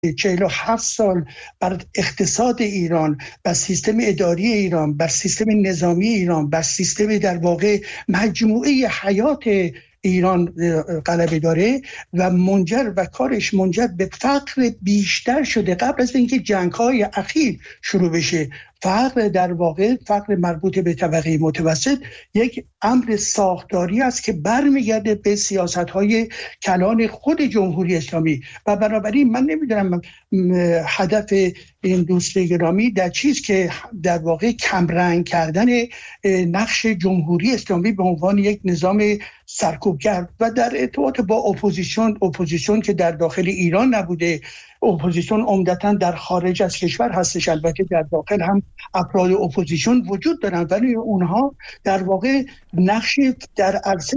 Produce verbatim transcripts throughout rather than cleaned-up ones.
چهل و هفت سال بر اقتصاد ایران، بر سیستم اداری ایران، بر سیستم نظامی ایران، بر سیستم در واقع مجموعه حیات ایران غلبه داره و منجر و کارش منجر به فقر بیشتر شده قبل از اینکه جنگ‌های اخیر شروع بشه. فقر در واقع فقر مربوط به طبقه متوسط یک امر ساختاری است که برمیگرده به سیاست‌های کلان خود جمهوری اسلامی و بنابراین من نمیدونم هدف این دوست گرامی در چیز که در واقع کمرنگ کردن نقش جمهوری اسلامی به عنوان یک نظام سرکوبگر و در ارتباط با اپوزیسیون اپوزیسیون که در داخل ایران نبوده، اپوزیسیون عمدتاً در خارج از کشور هستش، البته در داخل هم افراد اپوزیسیون وجود دارن ولی اونها در واقع نقشی در عرصه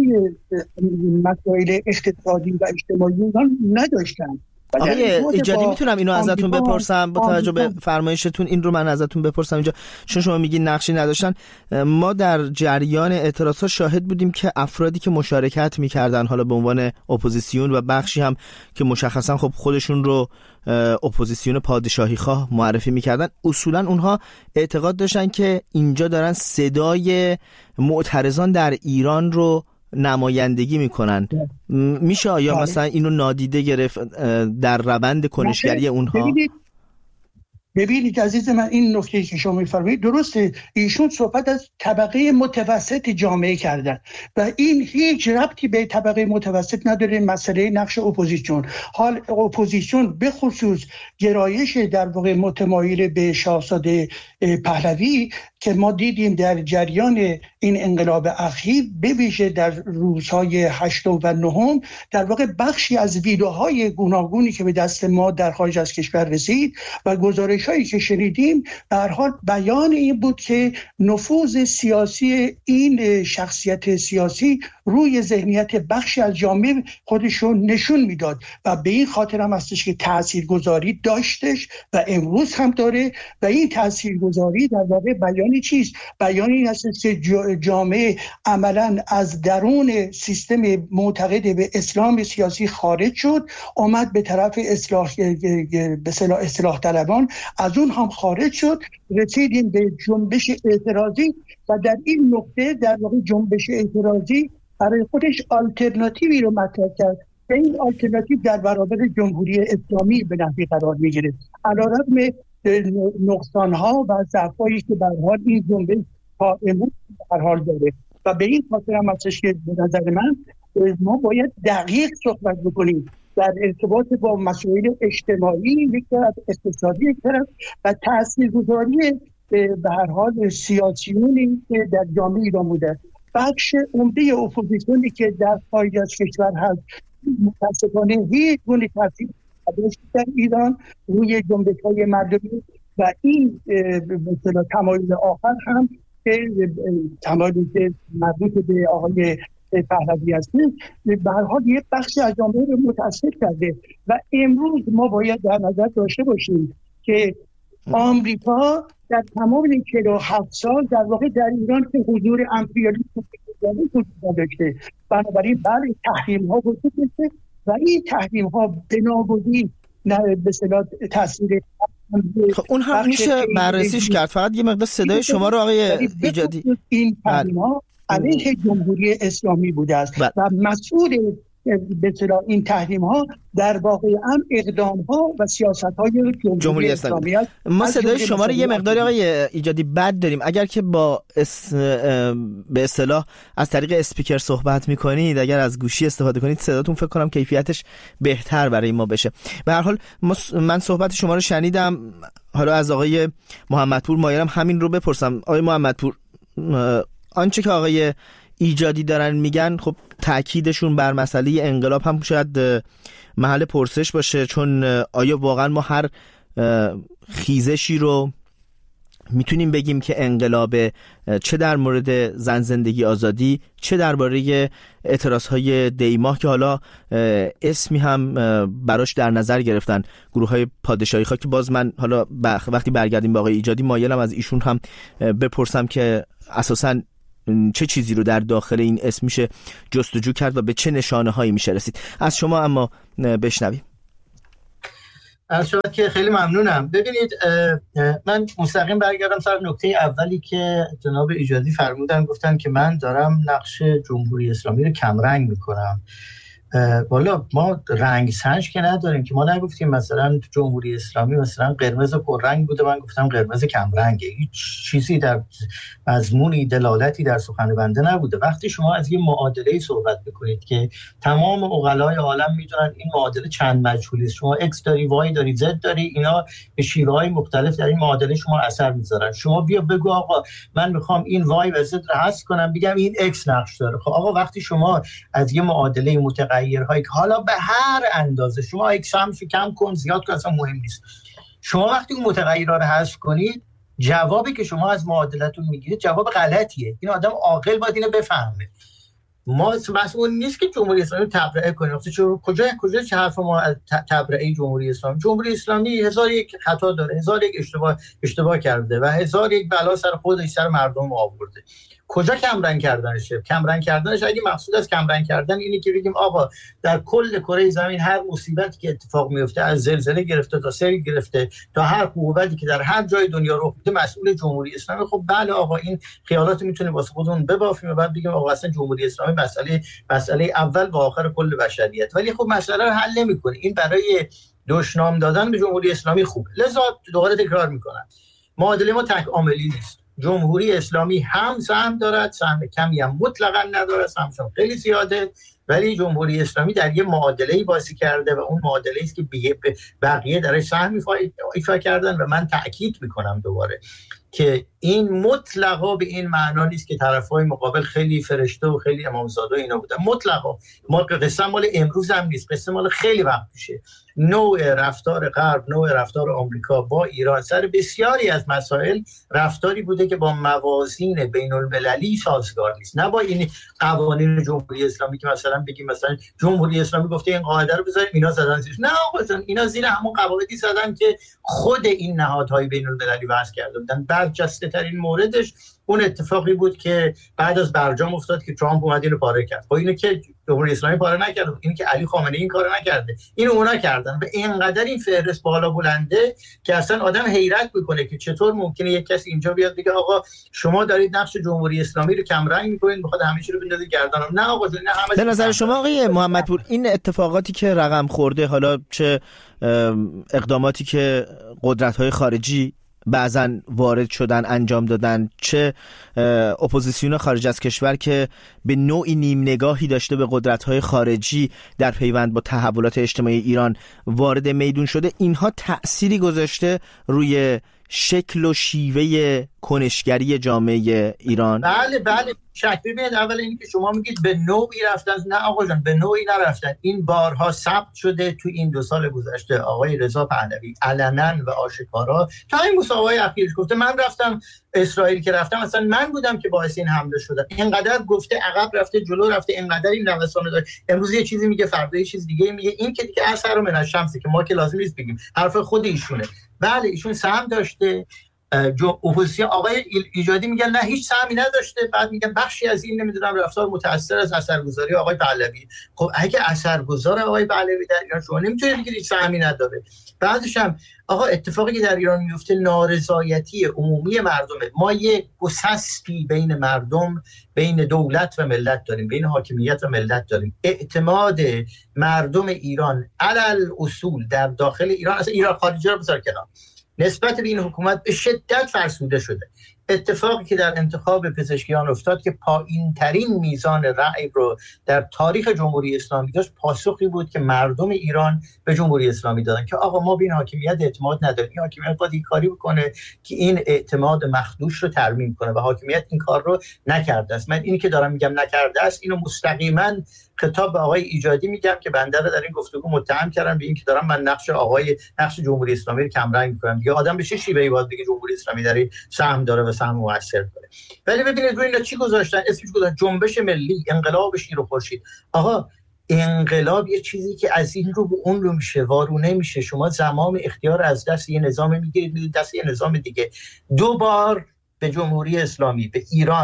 مسائل اقتصادی و اجتماعی نداشتن. آقای ایجادی میتونم اینو ازتون بپرسم با توجه به فرمایشتون؟ این رو من ازتون بپرسم اینجا، چون شما میگین نقشی نداشتن. ما در جریان اعتراضات شاهد بودیم که افرادی که مشارکت میکردن حالا به عنوان اپوزیسیون و بخشی هم که مشخصا خب خودشون رو اپوزیسیون پادشاهی خواه معرفی میکردن، اصولا اونها اعتقاد داشتن که اینجا دارن صدای معترضان در ایران رو نمایندگی میکنن. میشه آیا مثلا اینو نادیده گرفت در روند کنشگری اونها؟ ببینید ببینید عزیز من، این نکته که شما میفرمایید درسته. ایشون صحبت از طبقه متوسط جامعه کردن و این هیچ ربطی به طبقه متوسط نداره. مسئله نقش اپوزیسیون، حال اپوزیسیون به خصوص گرایش در واقع متمایل به شاهزاده پهلوی که ما دیدیم در جریان این انقلاب اخیر، به ویژه در روزهای هشتم و نهم، در واقع بخشی از ویدیوهای گوناگونی که به دست ما در خارج از کشور رسید و گزارش‌هایی که شنیدیم، به هر حال بیان این بود که نفوذ سیاسی این شخصیت سیاسی روی ذهنیت بخشی از جامعه خودشون نشون میداد و به این خاطر هم هستش که تاثیرگذاری داشتش و امروز هم داره. و این تاثیرگذاری در واقع بیانی چیست؟ بیانی این هستش که جامعه عملاً از درون سیستم معتقد به اسلام سیاسی خارج شد، آمد به طرف اصلاح به اصطلاح اصلاح طلبان، از اون هم خارج شد، رسیدیم به جنبش اعتراضی و در این نقطه در واقع جنبش اعتراضی برای خودش آلترناتیوی رو مطرح کرد و این آلترناتیو در برابر جمهوری اسلامی به نحوی قرار می‌گیره. علیرغم نقصان‌ها و ضعف‌هایی که به هر حال این جنبش تا امروز به هر حال داره و به این خاطر هم هستش که به نظر من ما باید دقیق صحبت بکنیم در ارتباط با مسائل اجتماعی یک طرف، اقتصادی یک طرف و تاثیرگذاری به هر حال سیاسیونی که در جامعه ایران بوده. بخش عمده اپوزیسیونی که در خارج از کشور هست متاسفانه هیچ گونه تاثیر نداشت در ایران روی جنبش‌های مردمی و این مثلا تمایل آخر هم که تمایلی که مربوط به آقای پهلوی هست به هر حال یک بخشی از جامعه رو متاثر کرده و امروز ما باید در نظر داشته باشیم که آمریکا در تمام این چهل و هفت سال در واقع در ایران که حضور امپریالیسم وجود داشته، بنابراین برای تحریم ها وجود داشته و این تحریم ها بنابودی به اصطلاح تاثیر خب اون هم میشه بررسیش کرد. فقط یه مقدار صدای شما رو آقای ایجادی، این تحریم ها علیه جمهوری اسلامی بوده است و مسئول به اصطلاح این تحریم ها در واقع هم اقدام ها و سیاست های جمهوری, جمهوری اسلامی است. ما صدای شما رو یه مقداری آقای ایجادی بد داریم. اگر که با اس... به اصطلاح از طریق اسپیکر صحبت میکنید، اگر از گوشی استفاده کنید، صداتون فکر کنم کیفیتش بهتر برای ما بشه. به هر حال من صحبت شما رو شنیدم. حالا از آقای محمدپور مایلم همین رو بپرسم. آقای محمدپور، آنچه که آقای ایجادی دارن میگن خب تأکیدشون بر مسئله انقلاب هم شاید محل پرسش باشه، چون آیا واقعا ما هر خیزشی رو میتونیم بگیم که انقلاب، چه در مورد زن زندگی آزادی، چه درباره اعتراضهای دیماه که حالا اسمی هم براش در نظر گرفتن، گروه های پادشاهی خواه، که باز من حالا وقتی برگردیم با آقای ایجادی مایلم از ایشون هم بپرسم که اساساً چه چیزی رو در داخل این اسم میشه جستجو کرد و به چه نشانه هایی میشه رسید. از شما اما بشنویم. از شما که خیلی ممنونم. ببینید من مستقیم برگردم سر نکته اولی که جناب ایجادی فرمودن، گفتن که من دارم نقش جمهوری اسلامی رو کمرنگ میکنم. والا ما رنگ سنج که نداریم که، ما نگفتیم مثلا جمهوری اسلامی مثلا قرمز پررنگ بوده من گفتم قرمز کمرنگه، هیچ چیزی در مضمونی دلالتی در سخن بنده نبوده. وقتی شما از یه معادله صحبت میکنید که تمام عقلای عالم میدونن این معادله چند مجهولی است، شما x داری y داری z داری، اینا به شیوه‌های مختلف در این معادله شما اثر میذارن، شما بیا بگو آقا من میخوام این y و z رو حذف کنم بگم این x نقش داره. خب آقا وقتی شما از یه معادله متغیر هایی که حالا به هر اندازه شما ایکس هم کم کن زیاد کن اصلا مهم نیست، شما وقتی اون متغیرها رو حذف کنید جوابی که شما از معادلتون میگیرید جواب غلطیه. این آدم عاقل باید اینو بفهمه. ما مسئول نیست که جمهوری اسلامی تبرئه کنیم. چرا کجا کجا چه حرف ما از تبرئه جمهوری اسلامی؟ جمهوری اسلامی هزار یک خطا داره، هزار یک اشتباه اشتباه کرده و هزار یک بلا سر خودش سر مردم آورده. کجا کمرنگ کردنشه؟ کمرنگ کردنش اگه مقصود از کمرنگ کردن اینه که بگیم آقا در کل کره زمین هر مصیبتی که اتفاق میفته، از زلزله گرفته تا سیل گرفته تا هر عقوبتی که در هر جای دنیا رخ میده مسئول جمهوری اسلامی. خب بله آقا این خیالات میتونه واسه خودمون ببافیم و بعد بگیم آقا اصلا جمهوری اسلامی مسئله مسئله اول و آخر کل بشریت، ولی خب مسئله رو حل نمیکنه. این برای دشنام دادن به جمهوری اسلامی خوبه. لذا دوباره تکرار میکنم معادله ما تک عاملی نیست. جمهوری اسلامی هم سهم دارد، سهم کمی هم مطلقاً ندارد، سهمشون خیلی زیاده، ولی جمهوری اسلامی در یه معادله‌ای بازی کرده و اون معادله‌ای است که بقیه درش سهم ایفا کردن و من تأکید میکنم دوباره که این مطلقا به این معنا نیست که طرفای مقابل خیلی فرشته و خیلی امامزاده اینا بودن. مطلقا ما قصه مال امروز هم نیست، قصه مال خیلی وقت پیشه. نوع رفتار غرب، نوع رفتار آمریکا با ایران سر بسیاری از مسائل رفتاری بوده که با موازین بین المللی سازگار نیست، نه با این قوانین جمهوری اسلامی که مثلا بگیم مثلا جمهوری اسلامی گفته این قاعده رو بذاریم اینا زدن زیرش. نه آقا اینا زیر همون قواعدی زدن که خود این نهادهای بین المللی وضع کرده بودن. برجسته ترین موردش اون اتفاقی بود که بعد از برجام افتاد که ترامپ اومد اینو پاره کرد. خب اینو که جمهوری اسلامی پاره نکرد، اینو که علی خامنه‌ای این کارو نکرده، اینو اونا کردن. و اینقدر این فهرست بالا بلنده که اصلا آدم حیرت میکنه که چطور ممکنه یک کسی اینجا بیاد بگه آقا شما دارید نقش جمهوری اسلامی رو کمرنگ میکنید، میخواد همه چی رو بندازید گردنم. نه آقا نه همه. به نظر شما آقای محمدپور این اتفاقاتی که رقم خورده، حالا چه اقداماتی که قدرت‌های خارجی بعضا وارد شدن انجام دادن، چه اپوزیسیون خارج از کشور که به نوعی نیم نگاهی داشته به قدرت‌های خارجی در پیوند با تحولات اجتماعی ایران وارد میدون شده، اینها تأثیری گذاشته روی شکل و شیوه کنشگری جامعه ایران؟ بله بله شک. ببینید اول اینی که شما میگید به نوعی رفتن، نه آقا جان به نوعی نرفتن. این بارها ثبت شده تو این دو سال گذشته. آقای رضا پهلوی علنا و آشکارا تا این مسابقه اخیرش گفته من رفتم اسرائیل، که رفتم اصلا من بودم که باعث این حمله شده. اینقدر گفته عقب رفته جلو رفته، اینقدر این نوسان داره، امروز یه چیزی میگه فردا یه چیز دیگه میگه. این که دیگه اثر من الشمس که ما که لازم نیست بگیم، حرف خود ایشونه. بله ایشون سهم داشته. جو اپوزیسیون آقای ایجادی میگن نه هیچ سهمی نداشته، بعد میگن بخشی از این نمیدونم رفتار متأثر از اثرگذاری آقای پهلوی. خب اگه اثرگذار آقای پهلوی در ایران شما نمیتونید بگید هیچ سهمی نداره. بعدش هم آقا اتفاقی که در ایران میفته نارضایتی عمومی مردمه. ما یه گسستی بین مردم، بین دولت و ملت داریم، بین حاکمیت و ملت داریم. اعتماد مردم ایران علل اصول در داخل ایران، اصلا ایران خارجی رو بذار کنار، نسبت به این حکومت به شدت فرسوده شده. اتفاقی که در انتخاب پزشکیان افتاد که پایین ترین میزان رأی رو در تاریخ جمهوری اسلامی داشت، پاسخی بود که مردم ایران به جمهوری اسلامی دادن که آقا ما به این حاکمیت اعتماد نداریم، این حاکمیت باید این کاری بکنه که این اعتماد مخدوش رو ترمیم کنه و حاکمیت این کار رو نکرده است. من اینی که دارم میگم نکرده است اینو مستقیما خطاب به آقای ایجادی میگم که بنده رو در این گفتگو متهم کردن به این که دارم من نقش آقای نقش جمهوری اسلامی رو کمرنگ میکنم. دیگه آدم به چه شیوهی باید بگه جمهوری اسلامی در این سهم داره و سهم مؤثر داره؟ ولی ببینید روی اینا چی گذاشتن، اسمش گذاشتن جنبش ملی، انقلاب شیر و خورشید. آقا انقلاب یه چیزی که از این رو به اون رو میشه، وارونه میشه. شما زمام اختیار از دست یه نظام میگیرید میدید دست یه نظام دیگه. دو بار به جمهوری اسلامی، به ایران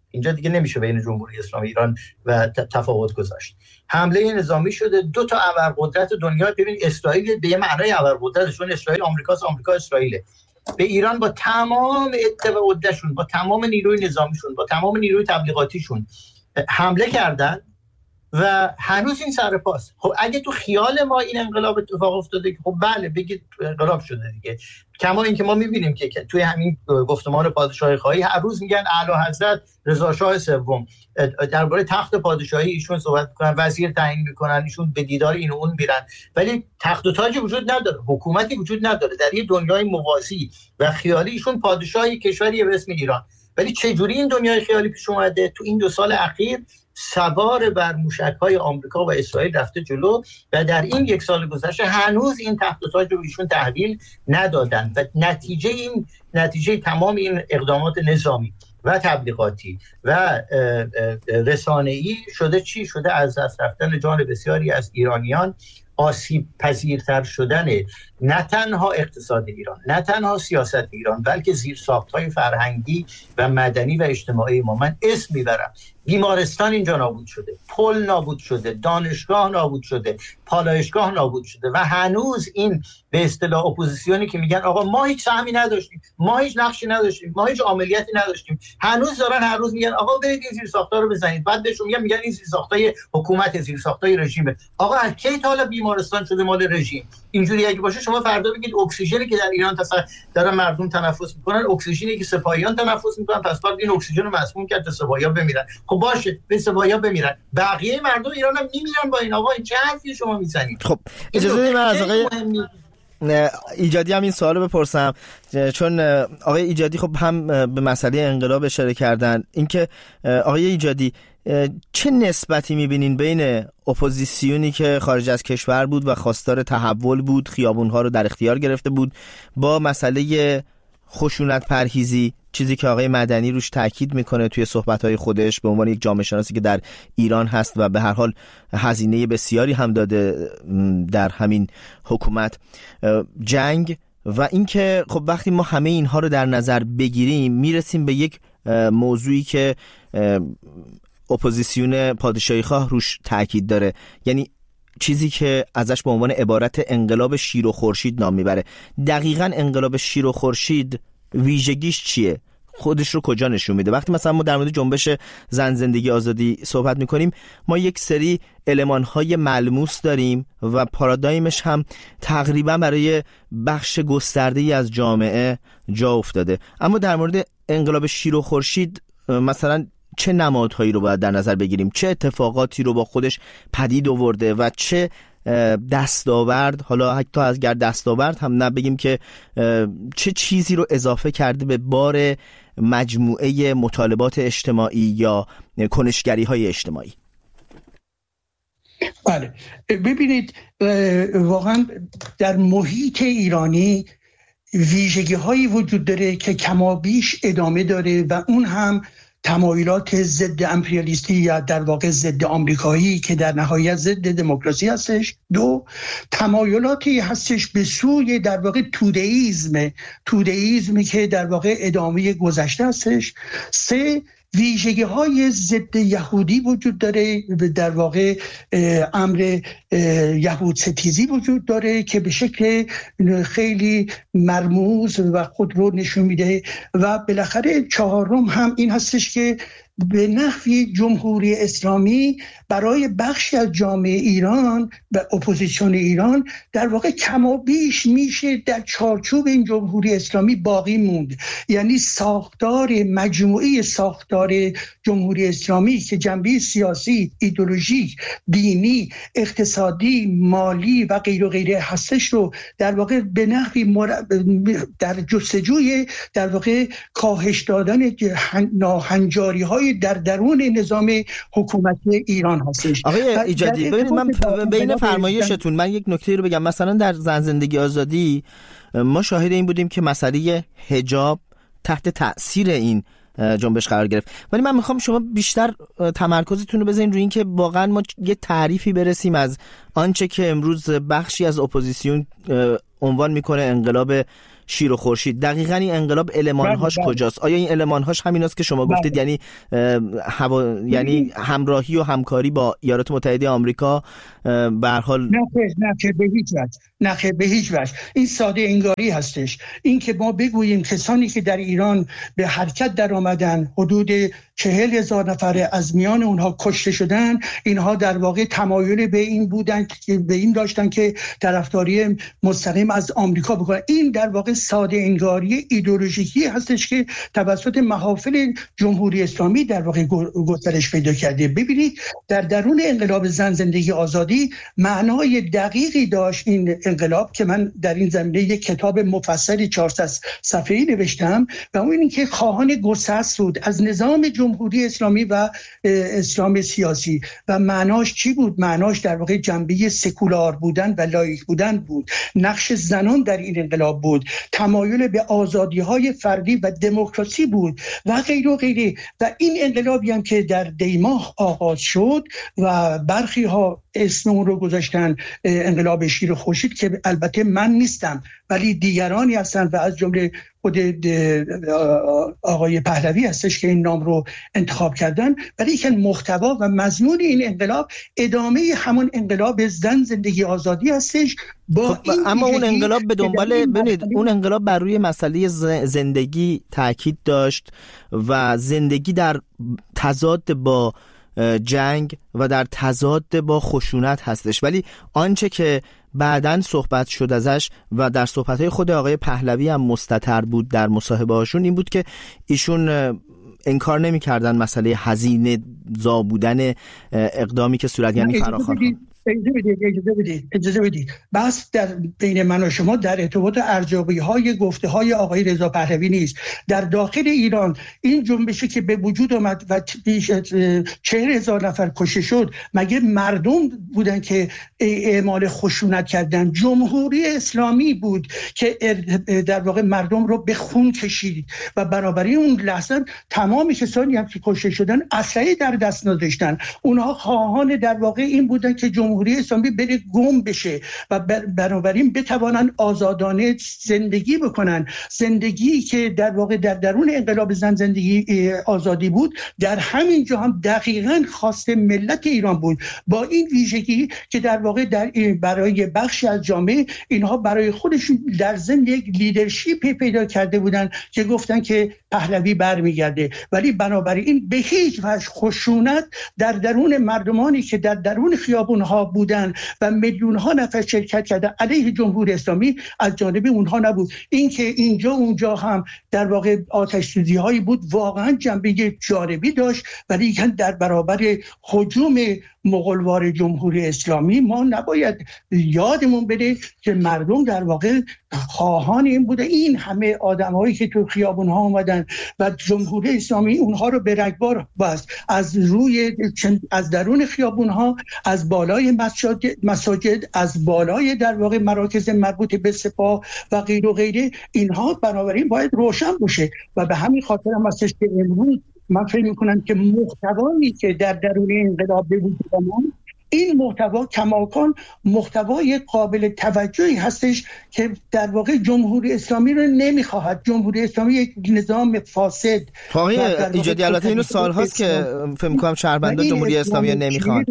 اینجا دیگه نمیشه بین جمهوری اسلامی ایران و تفاوت گذاشت. حمله نظامی شده، دو تا ابرقدرت دنیا، ببین اسرائیل به یه معنای ابرقدرتشون، اسرائیل آمریکاست، آمریکا اسرائیل، به ایران با تمام اتباع عده‌شون، با تمام نیروی نظامیشون، با تمام نیروی تبلیغاتیشون حمله کردن و هنوز این سر پاست. خب اگه تو خیال ما این انقلاب اتفاق افتاده، خب بله بگید انقلاب شده دیگه. کما اینکه ما می‌بینیم که توی همین گفتمان پادشاهی خواهی هر روز میگن اعلی حضرت رضا شاه سوم درباره تخت پادشاهی ایشون صحبت می‌کنن، وزیر تعیین می‌کنن، ایشون به دیدار این و اون میرن، ولی تخت و تاجی وجود نداره، حکومتی وجود نداره. در یه دنیای موازی و خیالی ایشون پادشاهی کشوری به اسم ایران. ولی چه جوری این دنیای خیالی پیش اومده؟ تو این دو سال اخیر سوار بر موشک‌های آمریکا و اسرائیل رفته جلو و در این یک سال گذشته هنوز این تخت و تاج رو ایشون تحویل ندادن و نتیجه این نتیجه تمام این اقدامات نظامی و تبلیغاتی و رسانه‌ای شده چی؟ شده از دست رفتن جان بسیاری از ایرانیان، آسیب پذیرتر شدن نه تنها اقتصاد ایران، نه تنها سیاست ایران، بلکه زیرساخت‌های فرهنگی و مدنی و اجتماعی ما. من اسم میبرم، بیمارستان اینجا نابود شده، پل نابود شده، دانشگاه نابود شده، پالایشگاه نابود شده و هنوز این به اصطلاح اپوزیسیونی که میگن آقا ما هیچ سهمی نداشتیم، ما هیچ نقشی نداشتیم، ما هیچ عملیاتی نداشتیم، هنوز دارن هر روز میگن آقا برید این زیرساخت‌ها رو بزنید. بعد بهشون میگن میگن این زیرساخت‌های حکومت، زیرساخت‌های رژیمه. آقا از کی تا حالا بیمارستان شده مال رژیم؟ اینجوری اگه باشه شما فردا بگید اکسیژنی که در ایران دارن مردم تنفس میکنن، اکسیژنی که سپاهیان تنفس میکنن، پس بعد این اکسیژن رو مسموم کرد تا سپاهیان بمیرن. خب باشه به سپاهیان بمیرن، بقیه مردم ایران هم میمیرن با این. آقا این چه حرفی شما میزنید؟ خب اجازه بدید من از آقای ایجادی هم این سوالو بپرسم، چون آقای ایجادی خب هم به مسئله انقلاب اشاره کردن. اینکه آقای ایجادی چه نسبتی میبینین بین اپوزیسیونی که خارج از کشور بود و خواستار تحول بود، خیابونها رو در اختیار گرفته بود، با مسئله خشونت پرهیزی، چیزی که آقای مدنی روش تاکید میکنه توی صحبت‌های خودش به عنوان یک جامعه شناسی که در ایران هست و به هر حال هزینه بسیاری هم داده در همین حکومت، جنگ و اینکه خب وقتی ما همه اینها رو در نظر بگیریم میرسیم به یک موضوعی که اپوزیسیون پادشاهی خواه روش تاکید داره، یعنی چیزی که ازش به عنوان عبارت انقلاب شیر و خورشید نام میبره. دقیقاً انقلاب شیر و خورشید ویژگیش چیه؟ خودش رو کجا نشون میده؟ وقتی مثلا ما در مورد جنبش زن زندگی آزادی صحبت میکنیم، ما یک سری المان‌های ملموس داریم و پارادایمش هم تقریبا برای بخش گسترده‌ای از جامعه جا افتاده. اما در مورد انقلاب شیر و خورشید مثلا چه نمادهایی رو باید در نظر بگیریم؟ چه اتفاقاتی رو با خودش پدید آورده و چه دستاورد، حالا حتی از گر دستاورد هم نبگیم که چه چیزی رو اضافه کرده به بار مجموعه مطالبات اجتماعی یا کنشگری های اجتماعی؟ بله ببینید، واقعا در محیط ایرانی ویژگی هایی وجود داره که کمابیش ادامه داره و اون هم تمایلات ضد امپریالیستی یا در واقع ضد آمریکایی که در نهایت ضد دموکراسی هستش. دو، تمایلاتی هستش به سوی در واقع تودئیسم تودئیسمی که در واقع ادامه گذشته هستش. سه، ویژگی های ضد یهودی وجود داره، در واقع امر یهود ستیزی وجود داره که به شکل خیلی مرموز و خود رو نشون میده. و بالاخره چهارم هم این هستش که به نحوی جمهوری اسلامی برای بخشی از جامعه ایران و اپوزیسیون ایران در واقع کم و بیش میشه در چارچوب این جمهوری اسلامی باقی موند. یعنی ساختار مجموعی ساختار جمهوری اسلامی که جنبه سیاسی، ایدئولوژیک، دینی، اقتصادی، مالی و غیر و غیره هستش رو در واقع به نحوی مر... در جستجوی در واقع کاهش دادن ناهنجاری های در درون نظام حکومتی ایران هستش. آقای ایجادی ببینید، من بین فرمایشتون من یک نکته رو بگم. مثلا در زن زندگی آزادی ما شاهد این بودیم که مسئله حجاب تحت تأثیر این جنبش قرار گرفت، ولی من میخوام شما بیشتر تمرکزتون رو بذارین روی این که واقعا ما یه تعریفی برسیم از آنچه که امروز بخشی از اپوزیسیون عنوان میکنه انقلاب شیر و خورشید. دقیقاً این انقلاب المان‌هاش بله بله. کجاست؟ آیا این المان‌هاش همیناست که شما گفتید؟ بله. یعنی هوا... یعنی همراهی و همکاری با ایالات متحده آمریکا به هر حال؟ نه نه که به هیچ وجه نه به هیچ وجه. این ساده انگاری هستش. این که ما بگوییم کسانی که در ایران به حرکت در آمدن حدود چهل هزار نفر از میان اونها کشته شدن، اینها در واقع تمایل به این بودن که به این داشتن که طرفداری مستقیم از آمریکا بکنن. این در واقع ساده انگاری ایدئولوژیکی هستش که توسط محافل جمهوری اسلامی در واقع گسترش پیدا کرده. ببینید در درون انقلاب زن زندگی آزادی معنای دقیقی داشت این انقلاب که من در این زمینه یک کتاب مفصلی چهارصد صفحه‌ای نوشتم و اون این که خواهان گسست بود از نظام جمهوری اسلامی و اسلام سیاسی. و معناش چی بود؟ معناش در واقع جنبه سکولار بودن و لایق بودن بود. نقش زنان در این انقلاب بود، تمایل به آزادی‌های فردی و دموکراسی بود و غیر و غیره. و این انقلابی هم که در دیماه آغاز شد و برخی ها اسم اون رو گذاشتن انقلاب شیر و خورشید که البته من نیستم ولی دیگرانی هستن و از جمله خود آقای پهلوی هستش که این نام رو انتخاب کردن، ولی که محتوا و مضمون این انقلاب ادامه همون انقلاب زن زندگی آزادی هستش. با خب اما اون انقلاب به دنبال ببینید اون انقلاب بر روی مسئله زندگی تاکید داشت و زندگی در تضاد با جنگ و در تضاد با خشونت هستش. ولی آنچه که بعداً صحبت شد ازش و در صحبت‌های خود آقای پهلوی هم مستتر بود در مصاحبه هاشون این بود که ایشون انکار نمی‌کردن مسئله هزینه زا بودن اقدامی که صورت یعنی فراخوان. اجازه بدید اجازه بدید اجازه بدید بس در بین من و شما در ارتباط ارزیابی های گفته های آقای رضا پهلوی نیست. در داخل ایران این جنبشی که به وجود آمد و بیش از چهل هزار نفر کشته شد مگه مردم بودن که اعمال خشونت کردن؟ جمهوری اسلامی بود که در واقع مردم رو به خون کشید و بنابراین اون لحظه تمام کسانی هم که کشته شدن اسلحه در دست نداشتن. اونها خواهان در واقع این بودن که جمهوری اسلامی بره گم بشه و بنابراین بتوانن آزادانه زندگی بکنن. زندگی که در واقع در درون انقلاب زن زندگی آزادی بود در همین جا هم دقیقاً خواست ملت ایران بود، با این ویژگی که در واقع در برای بخشی از جامعه اینها برای خودشون در ضمن یک لیدرشپ پیدا کرده بودن که گفتن که پهلوی برمیگرده. ولی بنابراین به هیچ وجه خشونت در درون مردمانی که در درون خیابونها بودن و میلیون ها نفر شرکت کردن علیه جمهوری اسلامی از جانب اونها نبود. این که اینجا اونجا هم در واقع آتش سوزی هایی بود واقعا جنبه جانبی داشت، ولی در برابر هجوم مغولوار جمهوری اسلامی ما نباید یادمون بره که مردم در واقع خواهان این بوده. این همه آدمایی که تو خیابون ها اومدن و جمهوری اسلامی اونها رو به رگبار بست از روی از درون خیابون ها، از بالای مساجد, مساجد از بالای در واقع مراکز مربوط به سپاه و غیر و غیره. اینها بنابراین باید روشن باشه و به همین خاطر هم هستش که امروز من فکر میکنم که محتوایی که در درون انقلاب به وجود آمد این محتوا کماکان محتوای قابل توجهی هستش که در واقع جمهوری اسلامی رو نمیخواهد. جمهوری اسلامی یک نظام فاسد. آقای ایجادی البته اینو سال‌هاست که فکر می‌کنم شهروندان جمهوری اسلامی رو نمیخوان.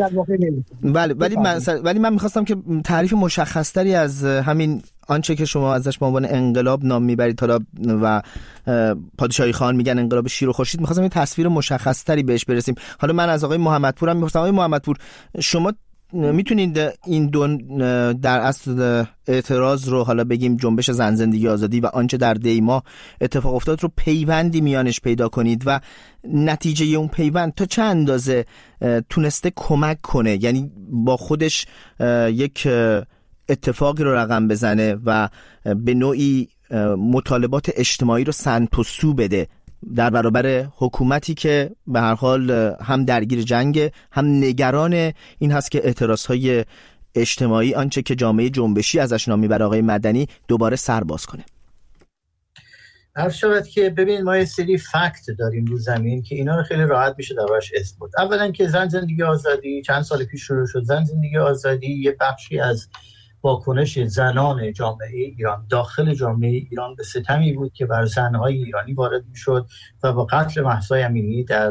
بله ولی من ولی من می‌خواستم که تعریف مشخص‌تری از همین آنچه که شما ازش به عنوان انقلاب نام میبرید حالا و پادشاهی خان میگن انقلاب شیر و خورشید، می‌خواستم یه تصویر مشخص‌تری بهش برسیم. حالا من از آقای محمدپورم می‌پرسم. آقای محمدپور شما میتونید این دو در اصل اعتراض رو حالا بگیم جنبش زن زندگی آزادی و آنچه در دیما اتفاق افتاد رو پیوندی میانش پیدا کنید و نتیجه اون پیوند تا چه اندازه تونسته کمک کنه، یعنی با خودش یک اتفاقی رو رقم بزنه و به نوعی مطالبات اجتماعی رو سمت و سو بده در برابر حکومتی که به هر حال هم درگیر جنگ هم نگران این هست که اعتراضهای اجتماعی آنچه که جامعه جنبشی ازش نام میبره آقای مدنی دوباره سر باز کنه. عرض شود که ببین ما یه سری فکت داریم رو زمین که اینا رو خیلی راحت میشه دربارش اسم برد. اولا که زن زندگی آزادی چند سال پیش شروع شد. زن زندگی آزادی یه بخشی از واکنش زنان جامعه ایران داخل جامعه ایران به ستمی بود که بر زنهای ایرانی وارد میشد و با قتل مهسا امینی در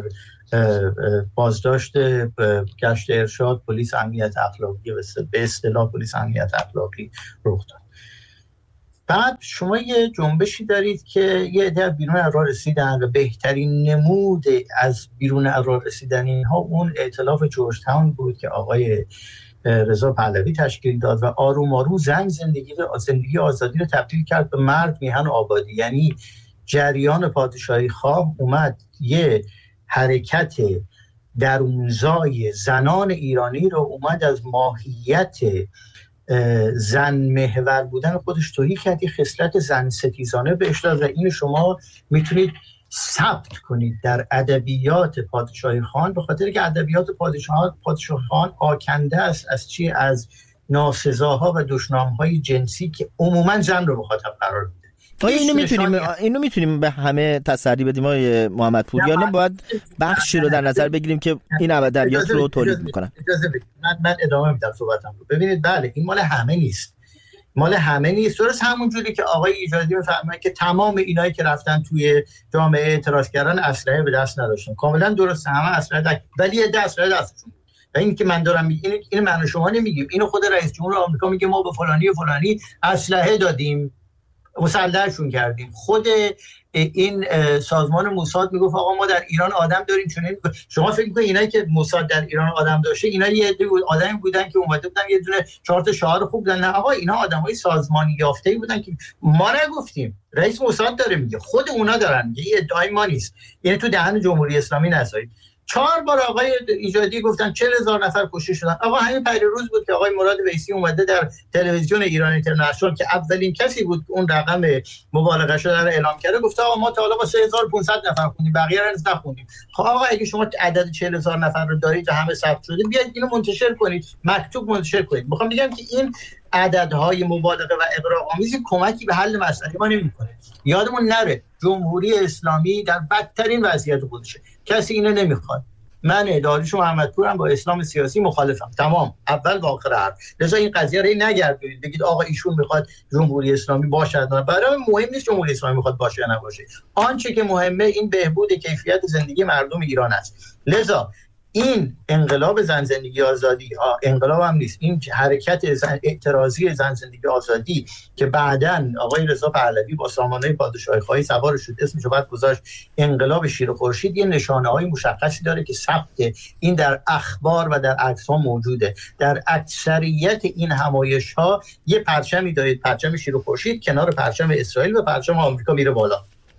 بازداشت گشت ارشاد پلیس امنیت اخلاقی به اصطلاح پلیس امنیت اخلاقی رخ داد. بعد شما یه جنبشی دارید که یه عده بیرون از راه رسیدن و بهترین نمود از بیرون از راه رسیدن اینها اون ائتلاف جورج تاون بود که آقای رضا پهلوی تشکیل داد و آروم آروم زن زندگی زندگی آزادی رو تبدیل کرد به مرد میهن آبادی. یعنی جریان پادشاهی خواه اومد یه حرکت درونزای زنان ایرانی رو اومد از ماهیت زن محور بودن خودش توهی کرد، یه خصلت زن ستیزانه بهش داد و این شما میتونید ثبت کنید در ادبیات پادشاهی خان، به خاطر که ادبیات پادشاه پادشاهی خان آکنده است از چی؟ از ناسزاها و دشنامهای جنسی که عموما زن رو مخاطب قرار میده. آیا اینو میتونیم اینو میتونیم به همه تسری بدیم آقای محمد پور یا نه باید بخشی رو در نظر بگیریم که این ادبیات رو تولید میکنن؟ اجازه بدید من من ادامه میدم صحبتم رو. ببینید بله این مال همه نیست. مال همه نیست. درست همون جوری که آقای ایجادی میفهمه که تمام اینایی که رفتن توی جامعه اعتراض کردن اسلحه به دست نداشتن. کاملا درسته، همه اسلحه داشتن ولی یه دست اسلحه دستشون. و این که من دارم میگم این این من و شما نمیگیم. اینو خود رئیس جمهور آمریکا میگه ما به فلانی و فلانی اسلحه دادیم، مسلحشون کردیم. خود این سازمان موساد میگفت آقا ما در ایران آدم داریم. چون شما فکر میکنید اینایی که موساد در ایران آدم داشته اینا یه عده آدمی بودن که اومده بودن یه دونه چهار تا شعار خوب دادن؟ نه آقا، اینا آدمای سازمانی یافته‌ای بودن که ما نگفتیم، رئیس موساد داره میگه، خود اونا دارن میگه، این ادعای ما نیست. یعنی تو دهن جمهوری اسلامی نذارید. چهار بار آقای ایجادی گفتن چهل هزار نفر کشته شدن. آقا همین پریروز بود که آقای مراد ویسی اومده در تلویزیون ایران اینترنشنال که اولین کسی بود اون رقم مبالغه شده رو اعلام کرده، گفت آقا ما تا حالا با سه هزار و پانصد نفر خوندیم، بقیه رو نخوندیم. خب آقا اگه شما عدد چهل هزار نفر رو دارید و همه ثبت شده، بیاید اینو منتشر کنید، مکتوب منتشر کنید. میخوام بگم که این عددهای مبالغه و اغراق‌آمیز کمکی به حل مسئله ما نمی‌کنه. یادمون نره جمهوری اسلامی در بدترین وضعیت خودشه، کسی اینو نمیخواد. من داریوش محمدپورم با اسلام سیاسی مخالفم، تمام، اول و آخر حرف. لذا این قضیه رو نگردونید بگید آقا ایشون میخواد جمهوری اسلامی باشه. برای مهم نیست جمهوری اسلامی میخواد باشه یا نباشه. آنچه که مهمه این بهبود کیفیت زندگی مردم ایران است. لذا این انقلاب زن زندگی آزادی، انقلاب هم نیست، این حرکت زن اعتراضی زن زندگی آزادی که بعداً آقای رضا پهلوی با سامانه پادشاهی خواهی سوار شد، اسمش رو بعد گذاشت انقلاب شیر خورشید، یه نشانه‌های مشخصی داره که ثبت این در اخبار و در عکس‌ها موجوده. در اکثریت این همایش‌ها یه پرچمی دارید، پرچم شیر خورشید کنار پرچم اسرائیل و پرچم آمریکا میره بالا.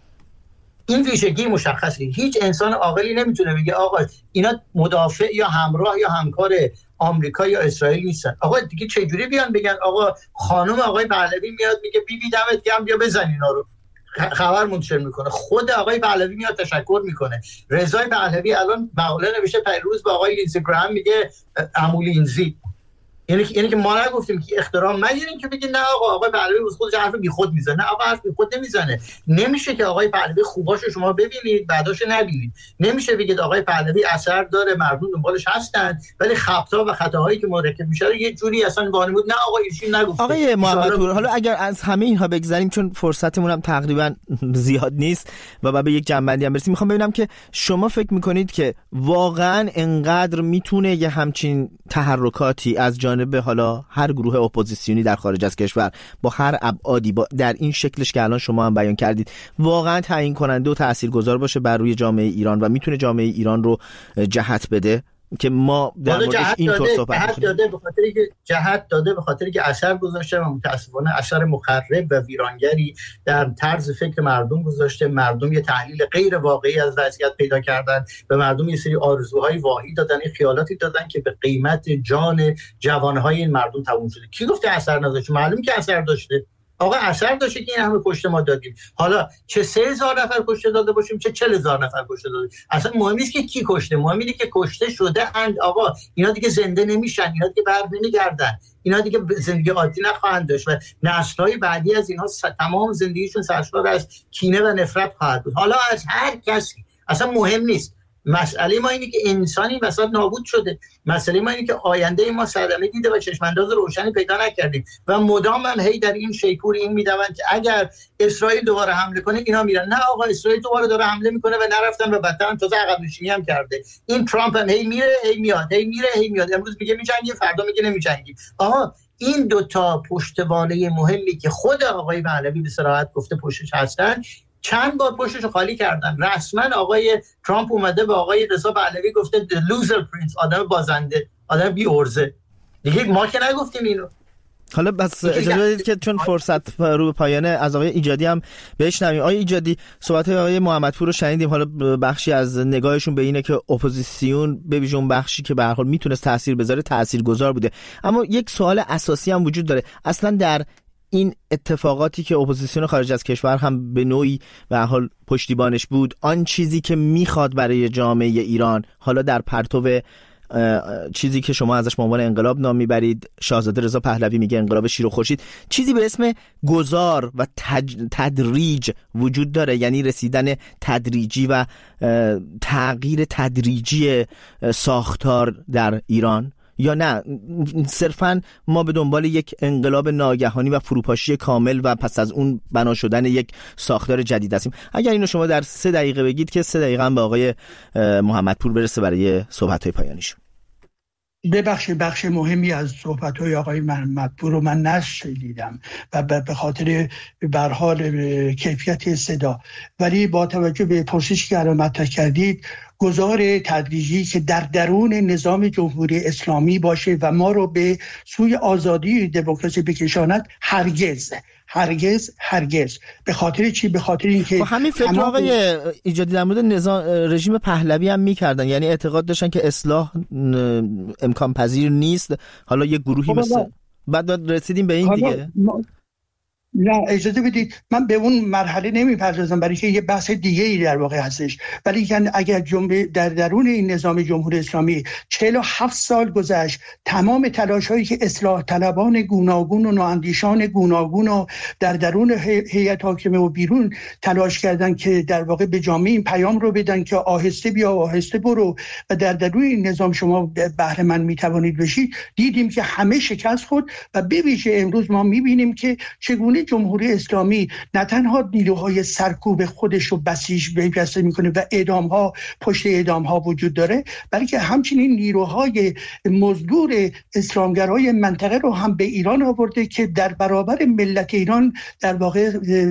این ویژگی مشخصی. هیچ انسان عاقلی نمیتونه بگه آقا اینا مدافع یا همراه یا همکار آمریکا یا اسرائیل نیستن. آقا دیگه چه جوری بیان بگن آقا خانم آقای پهلوی میاد میگه بی بی دمت گرم بیا بزن اینا رو، خبر منتشر میکنه. خود آقای پهلوی میاد تشکر میکنه. رضا پهلوی الان مقاله نوشته پیروز با آقای لینزی گرام میگه عمو لینزی. یعنی یعنی که ما نگفتیم که احترام نگیریم که بگید نه آقا آقای پهلوی از خودش حرف بیخود میزنه. نه آقا حرف بیخود نمیزنه. نمیشه که آقای پهلوی خوباشو شما ببینید بعداش نبینید. نمیشه بگید آقای پهلوی اثر داره مردم دنبالش هستن ولی خطا و خطاهایی که مرتکب میشه یه جوری اصلا وانمود نه آقا ایشون نگفت. آقای محمدپور حالا اگر از همه اینها بگذریم چون فرصتمون هم تقریبا زیاد نیست و بعد به یک جنبندی هم برسیم، میخوام ببینم که شما فکر میکنید که واقعا انقدر میتونه یه همچین تحرکاتی از جانب حالا هر گروه اپوزیسیونی در خارج از کشور با هر ابعادی با در این شکلش که الان شما هم بیان کردید واقعا تعیین کننده و تاثیرگذار باشه بر روی جامعه ایران و میتونه جامعه ایران رو جهت بده که ما در موردش اینطور صحبت جهت داده به خاطری که جهت داده به خاطری که اثر گذاشته و متاسفانه اثر مخرب و ویرانگری در طرز فکر مردم گذاشته. مردم یه تحلیل غیر واقعی از وضعیت پیدا کردن، به مردم یه سری آرزوهای واهی دادن، این خیالاتی دادن که به قیمت جان جوانهای این مردم تموم شده. کی گفته اثر نداشته؟ معلوم که اثر داشته. آقا اثر داشته که این همه کشته ما دادیم. حالا چه سه هزار نفر کشته داده باشیم چه چهل هزار نفر کشته داده، اصلا مهم نیست که کی کشته، مهم اینه که کشته شده اند. آقا اینا دیگه زنده نمیشن، اینا دیگه بر نمیگردن، اینا دیگه زندگی عادی نخواهند داشت و نسل‌های بعدی از اینها تمام زندگیشون سرشار از کینه و نفرت خواهد بود. حالا از هر کسی اصلا مهم نیست. مسئله ما اینه که انسانی وسط نابود شده. مسئله ما اینه که آینده ما صدمه دیده و چشمانداز روشنی پیدا نکردیم و مدام هم هی در این شیپور این میدون که اگر اسرائیل دوباره حمله کنه اینا میرن. نه آقا، اسرائیل دوباره داره حمله میکنه و نرفتن و بدتر تازه عقب نشینی هم کرده. این ترامپ هم هی میره هی میاد، هی میره هی میاد. امروز میگه میجنگیم، فردا میگه نمیجنگیم. آها، این دوتا پشتوانه مهمی که خود آقای پهلوی به صراحت گفته پشتش هستن، چند بار پشتشو خالی کردن. رسما آقای ترامپ اومده به آقای رضا پهلوی گفته the loser prince، آدم بازنده، آدم بی ارزه. دیگه ما که نگفتیم اینو. حالا بس اجازه بدید که چون فرصت رو به پایانه از آقای ایجادی هم بشنویم. آقای ایجادی، صحبت آقای محمدپور رو شنیدیم. حالا بخشی از نگاهشون به اینه که اپوزیسیون به ویژه اون بخشی که به هر حال میتونه تاثیر بذاره تاثیرگذار بوده، اما یک سوال اساسی هم وجود داره. اصلا در این اتفاقاتی که اپوزیسیون خارج از کشور هم به نوعی به هر حال پشتیبانش بود، آن چیزی که میخواد برای جامعه ایران، حالا در پرتو چیزی که شما ازش به عنوان انقلاب نام میبرید، شاهزاده رضا پهلوی میگه انقلاب شیر و خورشید، چیزی به اسم گذار و تج... تدریج وجود داره، یعنی رسیدن تدریجی و تغییر تدریجی ساختار در ایران، یا نه صرفاً ما به دنبال یک انقلاب ناگهانی و فروپاشی کامل و پس از اون بنا شدن یک ساختار جدید هستیم؟ اگر اینو شما در سه دقیقه بگید که سه دقیقه هم به آقای محمدپور برسه برای صحبت‌های پایانیشون. ببخشید، بخش مهمی از صحبت‌های آقای محمدپور رو من نشنیدم و به خاطر به هر حال کیفیت صدا، ولی با توجه به پرسشی که الان مطرح کردید، گذار تدریجی که در درون نظام جمهوری اسلامی باشه و ما رو به سوی آزادی دموکراسی بکشاند، هرگز هرگز هرگز. به خاطر چی؟ به خاطر اینکه خب همین فکر آقای ایجادی در مورد نظام رژیم پهلوی هم می‌کردن، یعنی اعتقاد داشتن که اصلاح امکان پذیر نیست. حالا یک گروهی مثل بعد رسیدیم به این دیگه. نه اجازه بدید، من به اون مرحله نمیپردازم برای که یه بحث دیگه ای در واقع هستش، ولی اگر جنبه در درون این نظام جمهوری اسلامی چهل و هفت سال گذشت، تمام تلاش هایی که اصلاح طلبان گوناگون و نواندیشان گوناگون و در درون هیئت حاکمه و بیرون تلاش کردن که در واقع به جامعه این پیام رو بدن که آهسته بیا و آهسته برو و در درون این نظام شما بهره مند میتوانید بشید، دیدیم که همه شکست خورد و به ویژه امروز ما میبینیم که چگونه جمهوری اسلامی نه تنها نیروهای سرکوب خودش رو بسیج پیوسته میکنه و اعدام‌ها پشت اعدام‌ها وجود داره، بلکه همچنین نیروهای مزدور اسلامگرای منطقه رو هم به ایران آورده که در برابر ملت ایران در واقع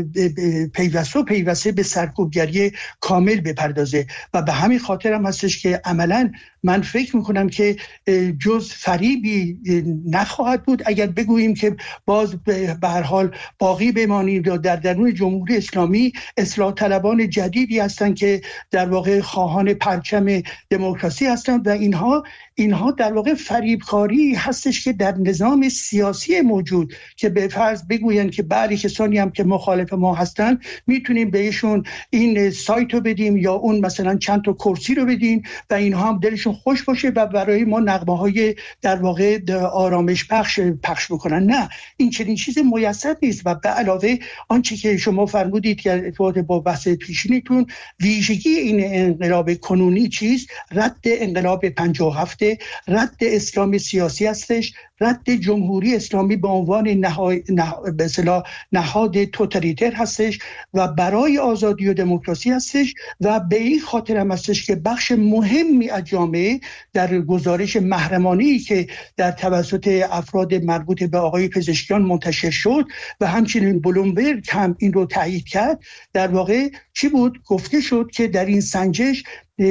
پیوسته و پیوسته به سرکوبگری کامل بپردازه. و به همین خاطر هم هستش که عملاً من فکر میکنم که جز فریبی نخواهد بود اگر بگوییم که باز به هر حال باقی بمانید و در درون جمهوری اسلامی اصلاح طلبان جدیدی هستند که در واقع خواهان پرچم دموکراسی هستند و اینها اینها در واقع فریبکاری هستش که در نظام سیاسی موجود که به فرض بگویند که بعضی کسانی هم که مخالف ما هستن میتونیم بهشون این سایت رو بدیم یا اون مثلا چند تا کرسی رو بدیم و اینها هم دلشون خوش باشه و برای ما نغمه های در واقع آرامش بخش پخش بکنن. نه، این چنین چیز میسر نیست. و به علاوه آنچه که شما فرمودید که ارتباط با بحث پیشینیتون، ویژگی این انقلاب کنونی چیست؟ رد انقلاب پنجاه و هفت، رد اسلام سیاسی هستش، رد جمهوری اسلامی به عنوان نهاد به اصطلاح نهاد توتالیتر هستش و برای آزادی و دموکراسی هستش و به این خاطر هم هستش که بخش مهمی از جامعه در گزارش محرمانه‌ای که در توسط افراد مربوط به آقای پزشکیان منتشر شد و همچنین بلومبرگ هم این رو تایید کرد، در واقع چی بود؟ گفته شد که در این سنجش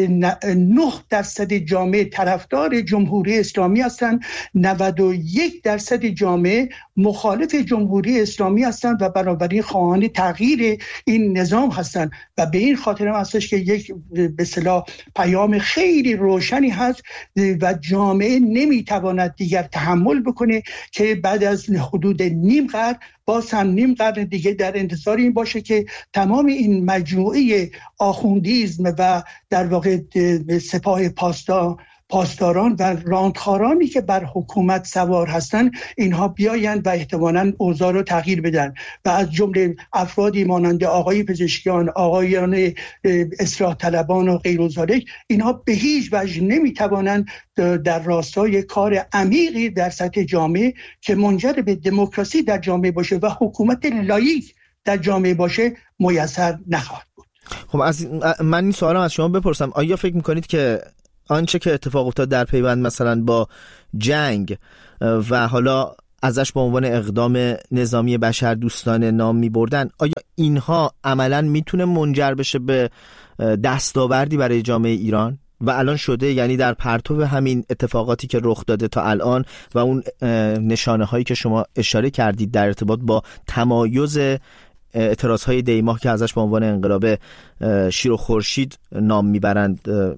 نه درصد جامعه طرفدار جمهوری اسلامی هستند، نود و یک درصد جامعه مخالف جمهوری اسلامی هستند و بنابراین خواهان تغییر این نظام هستند و به این خاطر هم هستش که یک به اصطلاح پیام خیلی روشنی هست و جامعه نمیتواند دیگر تحمل بکنه که بعد از حدود نیم قرن باز هم نیم قرن دیگه در انتظار این باشه که تمام این مجموعه آخوندیزم و در واقع سپاه پاسدار پاسداران و راندخارانی که بر حکومت سوار هستند اینها بیایند و احتمالاً اوضاع رو تغییر بدن و از جمله افرادی مانند آقای پزشکیان، آقایان اصلاح طلبان و غیر ذالک، اینها به هیچ وجه نمیتوانند در راستای کار عمیقی در سطح جامعه که منجر به دموکراسی در جامعه باشه و حکومت لایق در جامعه باشه میسر نخواهد بود. خب از من این سوالم از شما بپرسم، آیا فکر میکنید که آنچه که اتفاق افتاد در پیوند مثلا با جنگ و حالا ازش به عنوان اقدام نظامی بشردوستانه نام می‌بردن، آیا اینها عملاً میتونه منجر بشه به دستاوردی برای جامعه ایران و الان شده؟ یعنی در پرتو همین اتفاقاتی که رخ داده تا الان و اون نشانه هایی که شما اشاره کردید در ارتباط با تمایز اعتراضهای دیماه که ازش به عنوان انقلاب شیر و خورشید نام میبرند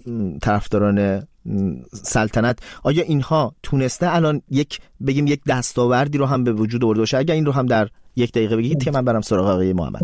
طرفداران سلطنت، آیا اینها تونسته الان یک بگیم یک دستاوردی رو هم به وجود آورده باشه؟ اگر این رو هم در یک دقیقه بگید که من برم سراغ آقای محمد.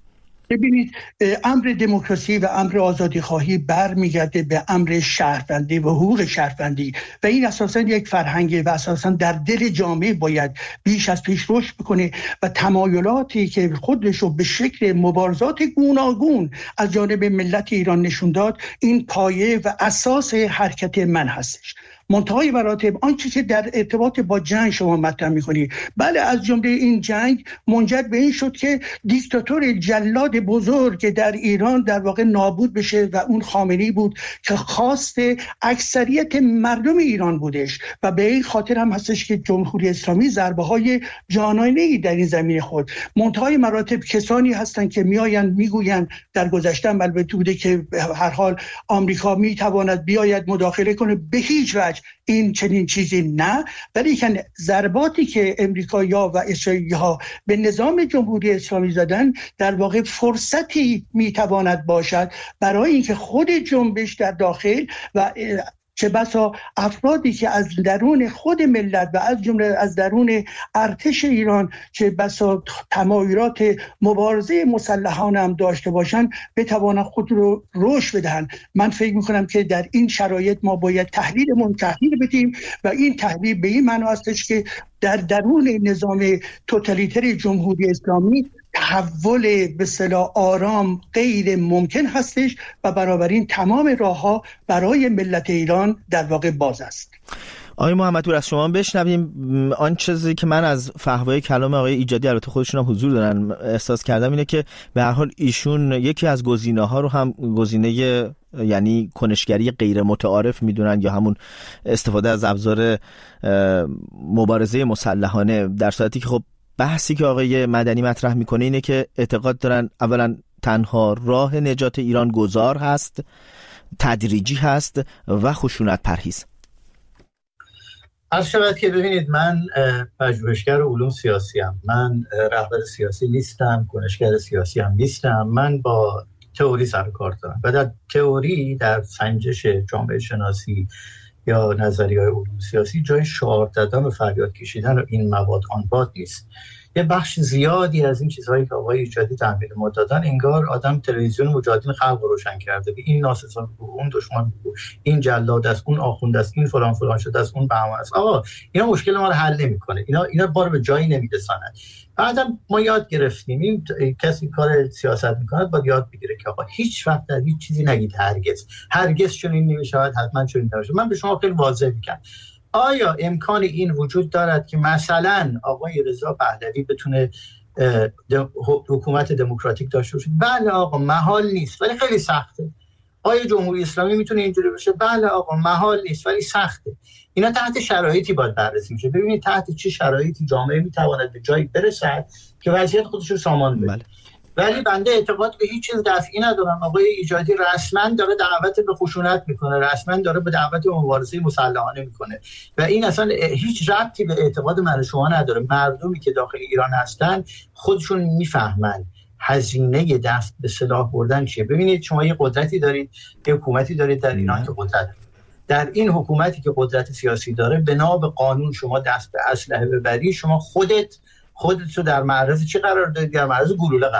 ببینید، امر دموکراسی و امر آزادی خواهی برمیگرده به امر شهروندی و حقوق شهروندی و این اساساً یک فرهنگه و اساساً در دل جامعه باید بیش از پیش رشد بکنه و تمایلاتی که خودش رو به شکل مبارزات گوناگون از جانب ملت ایران نشون داد، این پایه و اساس حرکت من هستش. منتهای مراتب آنچه که در ارتباط با جنگ شما مطرح می‌کنید، بله، از جمله این جنگ منجر به این شد که دیکتاتور جلاد بزرگ در ایران در واقع نابود بشه و اون خامنه‌ای بود که خواست اکثریت مردم ایران بودش و به این خاطر هم هستش که جمهوری اسلامی ضربه‌های جانانه‌ای در این زمین خود. منتهای مراتب کسانی هستند که میآیند میگویند در گذشته البته بوده که هر حال آمریکا میتواند بیاید مداخله کنه، به هیچ وجه این چنین چیزی نه، ولی که ضرباتی که امریکایی‌ها و اسرائیلی‌ها به نظام جمهوری اسلامی زدن در واقع فرصتی میتواند باشد برای اینکه خود جنبش در داخل و چه بسا افرادی که از درون خود ملت و از جمله از درون ارتش ایران چه بسا تمایلات مبارزه مسلحانه هم داشته باشند بتوانند خود رو رشد بدهند. من فکر میکنم که در این شرایط ما باید تحلیلمون تحلیل بدیم و این تحلیل به این معنی هستش که در درون نظام توتالیتر جمهوری اسلامی تحول به اصطلاح آرام غیر ممکن هستش و بنابراین تمام راه‌ها برای ملت ایران در واقع باز است. آقای محمدپور، از شما بشنویم. آن چیزی که من از فحوای کلام آقای ایجادی، البته خودشون هم حضور دارن، احساس کردم اینه که به هر حال ایشون یکی از گزینه‌ها رو هم گزینه یعنی کنشگری غیر متعارف میدونن یا همون استفاده از ابزار مبارزه مسلحانه، در صورتی که خب بحثی که آقای مدنی مطرح میکنه اینه که اعتقاد دارن اولا تنها راه نجات ایران گذار هست، تدریجی هست و خشونت پرهیز. از شبت که ببینید، من پژوهشگر علوم سیاسی ام، من رهبر سیاسی نیستم، کنشگر سیاسی هم نیستم، من با تئوری سر و کار دارم و در تئوری، در سنجش جامعه شناسی یا نظریه‌های علوم سیاسی جای شعار دادن و فریاد کشیدن و این مواد آن باد نیست. یه بخش زیادی از این چیزهایی که آقای ایجادی تحویل ما دادن، انگار آدم تلویزیون مجاهدین خلق رو روشن کرده، به این ناسزا بگو، اون دشمن بگو، این جلاد است، اون آخوند است، این فلان فلان شده است، اون بهمان است. آقا اینا مشکل ما رو حل نمی‌کنه، اینا اینا بار به جایی نمی‌رساند. بعدم ما یاد گرفتیم، این کسی کار سیاست میکنه باید یاد بگیره که آقا هیچ وقت در هیچ چیزی نگید هرگز هرگز چنین نمی‌شود، حتما چنین نمی‌شود. من به شما خیلی واضح میگم، آیا امکان این وجود دارد که مثلا آقای رضا پهلوی بتونه حکومت دموکراتیک داشته باشه؟ بله آقا، محال نیست ولی خیلی سخته. آیا جمهوری اسلامی میتونه اینجوری بشه؟ بله آقا، محال نیست ولی سخته. اینا تحت شرایطی باید بررسی میشه. ببینید تحت چه شرایطی جامعه میتواند به جایی برسد که وضعیت خودش رو سامان بده. بله. ولی بنده اعتقاد به هیچ چیز دفعی ندارم. آقای ایجادی رسما داره دعوت به خشونت میکنه، رسما داره به دعوت به مبارزه مسلحانه میکنه و این اصلا هیچ ربطی به اعتقاد من و شما نداره. مردمی که داخل ایران هستن خودشون میفهمن هزینه دست به سلاح بردن چیه. ببینید شما یه قدرتی دارید، یه حکومتی دارید در ایران که قدرت، در این حکومتی که قدرت سیاسی داره، بنا به قانون شما دست به اسلحه ببری، شما خودت خودت رو در معرض چی قرار دادی؟ در معرض گلوله قرار دادی.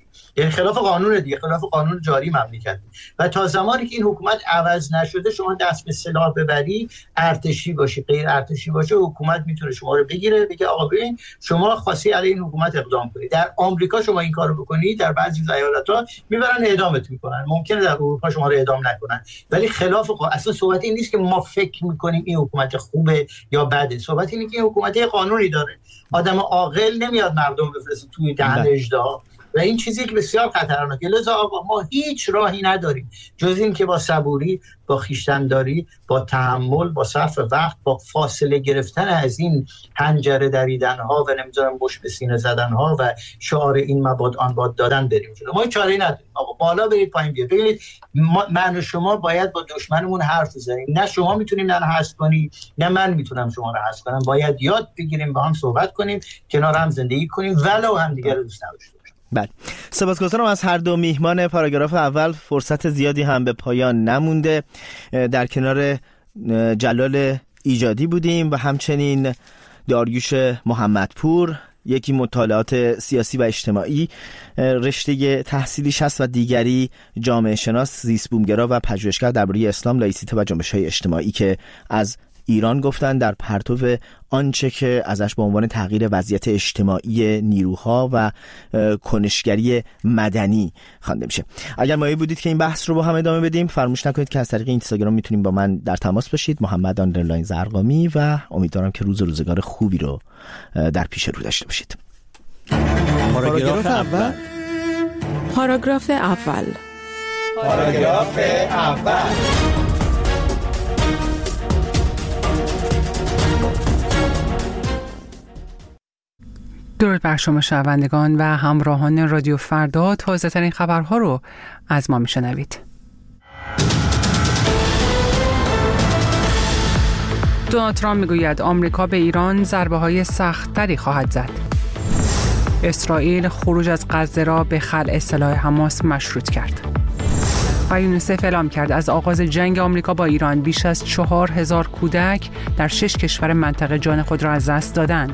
یعنی خلاف قانون دیگه، خلاف قانون جاری مملکت. و تا زمانی که این حکومت عوض نشده شما دست به سلاح ببری، ارتشی باشی غیر ارتشی باشه، حکومت میتونه شما رو بگیره بگه آقا ببین شما خواستی علیه این حکومت اقدام کنید. در آمریکا شما این کارو بکنید، در بعضی ایالت‌ها میبرن اعدامت میکنن. ممکنه در اروپا شما رو اعدام نکنن، ولی خلاف قانون. اصلا صحبت این نیست که ما فکر میکنیم این حکومت خوبه یا بده، صحبت اینه که این حکومت قانونی داره. آدم عاقل نمیاد مردم بفرسته توی دهن اژدها و این چیزی که بسیار خطرناکه. لذا آقا ما هیچ راهی نداریم جز این که با صبوری، با خویشتن‌داری، با تحمل، با صرف وقت، با فاصله گرفتن از این حنجره دریدن‌ها و نمیذارم بش به سینه زدن‌ها و شعار این مباد آن باد دادن بریم جلو. ما چاره‌ای نداریم. آقا بالا برید پایین بیاید. ببینید من و شما باید با دشمنمون حرف بزنیم. نه شما میتونید من حذف کنی، نه من میتونم شما رو حذف کنم. باید یاد بگیریم با هم صحبت کنیم، کنار هم زندگی کنیم، ولو هم دیگه رو دوست نداشته باشیم. بله، سپاسگزارم از هر دو میهمان پاراگراف اول. فرصت زیادی هم به پایان نمونده. در کنار جلال ایجادی بودیم و همچنین داریوش محمدپور، یکی مطالعات سیاسی و اجتماعی رشته تحصیلیش هست و دیگری جامعه شناس، زیست بومگرا و پژوهشگر درباره اسلام، لایسیته و جنبش‌های اجتماعی که از ایران گفتن در پرتو آنچه که ازش به عنوان تغییر وضعیت اجتماعی نیروها و کنشگری مدنی خوانده میشه. اگر مایل بودید که این بحث رو با هم ادامه بدیم، فراموش نکنید که از طریق اینستاگرام میتونید با من در تماس باشید، محمد آندرلاین زرقامی، و امیدوارم که روز و روزگار خوبی رو در پیش رو داشته باشید. پاراگراف اول. پاراگراف اول. پاراگراف اول. درود بر شما شنوندگان و همراهان رادیو فردا. تازه ترین خبرها رو از ما میشنوید. دونالد ترامپ میگوید آمریکا به ایران ضربه‌های سخت‌تری خواهد زد. اسرائیل خروج از غزه را به خلع سلاح حماس مشروط کرد. و یونیسف اعلام کرد از آغاز جنگ آمریکا با ایران بیش از چهار هزار کودک در شش کشور منطقه جان خود را از دست دادند.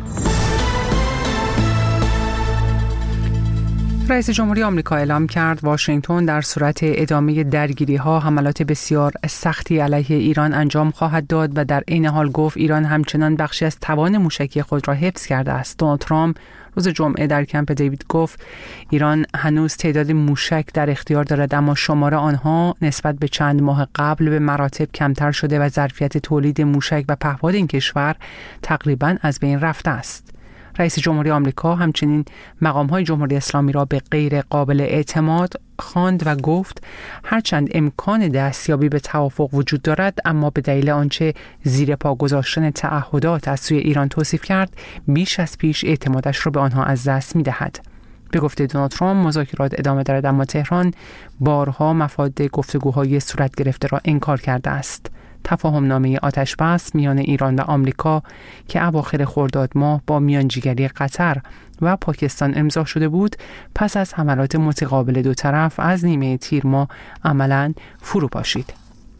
رئیس جمهوری آمریکا اعلام کرد واشنگتن در صورت ادامه درگیری‌ها حملات بسیار سختی علیه ایران انجام خواهد داد و در عین حال گفت ایران همچنان بخشی از توان موشکی خود را حفظ کرده است. دونالد ترامپ روز جمعه در کمپ دیوید گفت ایران هنوز تعداد موشک در اختیار دارد، اما شمار آنها نسبت به چند ماه قبل به مراتب کمتر شده و ظرفیت تولید موشک و پهپاد این کشور تقریباً از بین رفته است. رئیس جمهوری آمریکا همچنین مقام‌های جمهوری اسلامی را به غیر قابل اعتماد خواند و گفت هرچند امکان دستیابی به توافق وجود دارد، اما به دلیل آنچه زیر پا گذاشتن تعهدات از سوی ایران توصیف کرد، بیش از پیش اعتمادش را به آنها از دست می‌دهد. به گفته دونالد ترامپ مذاکرات ادامه دارد، اما تهران بارها مفاد گفتگوهای صورت گرفته را انکار کرده است. تفاهم نامه آتش‌بس میان ایران و آمریکا که اواخر خرداد ماه با میانجیگری قطر و پاکستان امضا شده بود، پس از حملات متقابل دو طرف از نیمه تیر ماه عملاً فرو پاشید.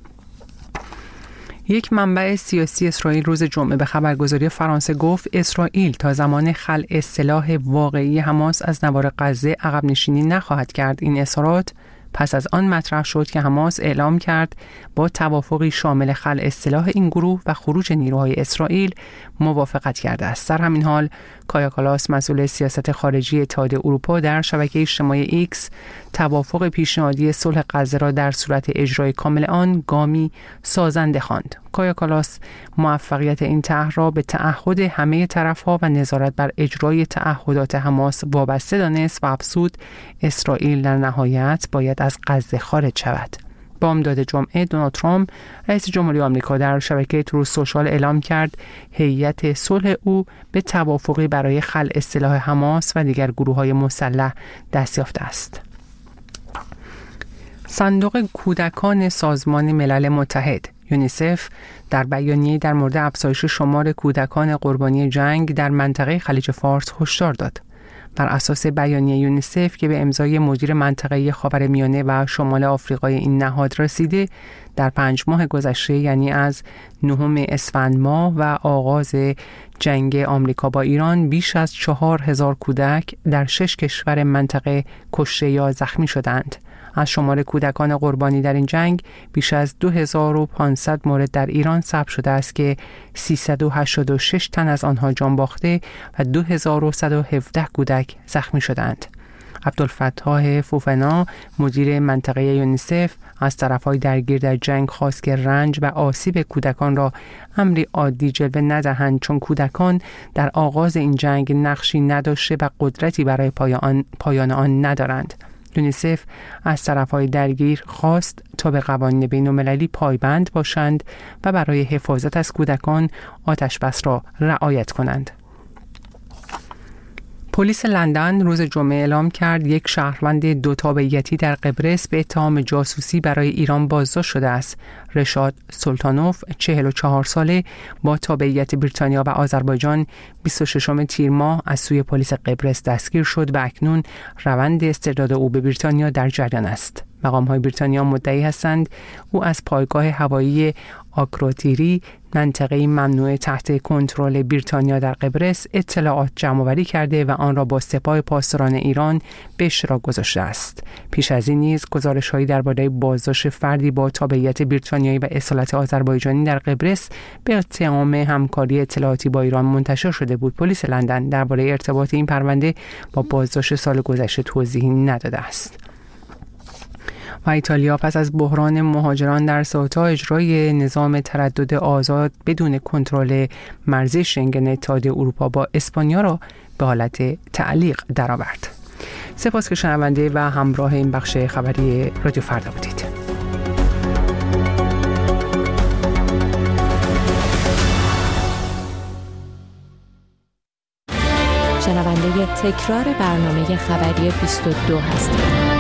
یک منبع سیاسی اسرائیل روز جمعه به خبرگزاری فرانسه گفت اسرائیل تا زمان خلع سلاح واقعی حماس از نوار غزه عقب نشینی نخواهد کرد. این اظهارات پس از آن مطرح شد که حماس اعلام کرد با توافقی شامل خلع سلاح این گروه و خروج نیروهای اسرائیل موافقت کرده است. در همین حال کایا کالاس مسئول سیاست خارجی اتحادیه اروپا در شبکه اجتماعی ایکس توافق پیشنهادی صلح غزه را در صورت اجرای کامل آن گامی سازنده خواند. کایا کالاس موفقیت این طرح را به تعهد همه طرف‌ها و نظارت بر اجرای تعهدات حماس وابسته دانست و افزود اسرائیل در نهایت باید از غزه خارج شود. بامداد جمعه دونالد ترامپ رئیس جمهوری آمریکا در شبکه تروث سوشال اعلام کرد هیئت صلح او به توافقی برای خلع سلاح حماس و دیگر گروه‌های مسلح دست یافته است. صندوق کودکان سازمان ملل متحد یونیسف در بیانیه در مورد افزایش شمار کودکان قربانی جنگ در منطقه خلیج فارس هشدار داد. بر اساس بیانیه یونیسف که به امضای مدیر منطقه خاورمیانه و شمال آفریقای این نهاد رسیده، در پنج ماه گذشته یعنی از نهم اسفند ماه و آغاز جنگ آمریکا با ایران بیش از چهار هزار کودک در شش کشور منطقه کشته یا زخمی شدند. از شمار کودکان قربانی در این جنگ بیش از دو هزار و پانصد مورد در ایران ثبت شده است که سیصد و هشتاد و شش تن از آنها جان باخته و دو هزار و صد و هفده کودک زخمی شدند. عبدالفتاح فوفنا مدیر منطقه یونیسف از طرفهای درگیر در جنگ خواست که رنج و آسیب کودکان را امری عادی جلوه ندهند، چون کودکان در آغاز این جنگ نقشی نداشته و قدرتی برای پایان, پایان آن ندارند. یونیسف از طرفهای درگیر خواست تا به قوانین بین‌المللی پایبند باشند و برای حفاظت از کودکان آتش‌بس را رعایت کنند. پلیس لندن روز جمعه اعلام کرد یک شهروند دو تابعیتی در قبرس به اتهام جاسوسی برای ایران بازداشت شده است. رشاد سلطانوف چهل و چهار ساله با تابعیت بریتانیا و آذربایجان بیست و ششم تیر ماه از سوی پلیس قبرس دستگیر شد و اکنون روند استرداد او به بریتانیا در جریان است. مقام‌های بریتانیا مدعی هستند او از پایگاه هوایی آکروتیری، منطقه‌ای ممنوع تحت کنترل بریتانیا در قبرس، اطلاعات جمع‌آوری کرده و آن را با سپاه پاسداران ایران به اشتراک گذاشته است. پیش از این نیز گزارش‌هایی درباره بازداشت فردی با تابعیت بریتانیایی و اصالت آذربایجانی در قبرس به اتهام همکاری اطلاعاتی با ایران منتشر شده بود. پلیس لندن درباره ارتباط این پرونده با بازداشت سال گذشته توضیحی نداده است. و ایتالیا پس از بحران مهاجران در سئوتا اجرای نظام تردد آزاد بدون کنترل مرزی شنگن اتحادیه اروپا با اسپانیا را به حالت تعلیق درآورد. سپاس که شنونده و همراه این بخش خبری رادیو فردا بودید. شنونده تکرار برنامه خبری بیست و دو هستید.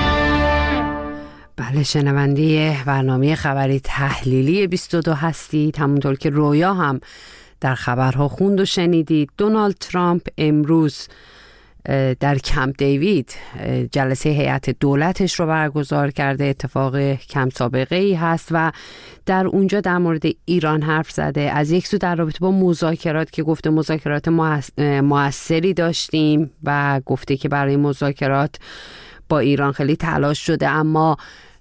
بله، شنونده برنامه خبری تحلیلی بیست و دو هستید. همونطور که رویا هم در خبرها خوند و شنیدید، دونالد ترامپ امروز در کمپ دیوید جلسه هیئت دولتش رو برگزار کرده. اتفاق کم سابقه ای هست و در اونجا در مورد ایران حرف زده. از یک سو در رابطه با مذاکرات که گفته مذاکرات موثری داشتیم و گفته که برای مذاکرات با ایران خیلی تلاش شده، اما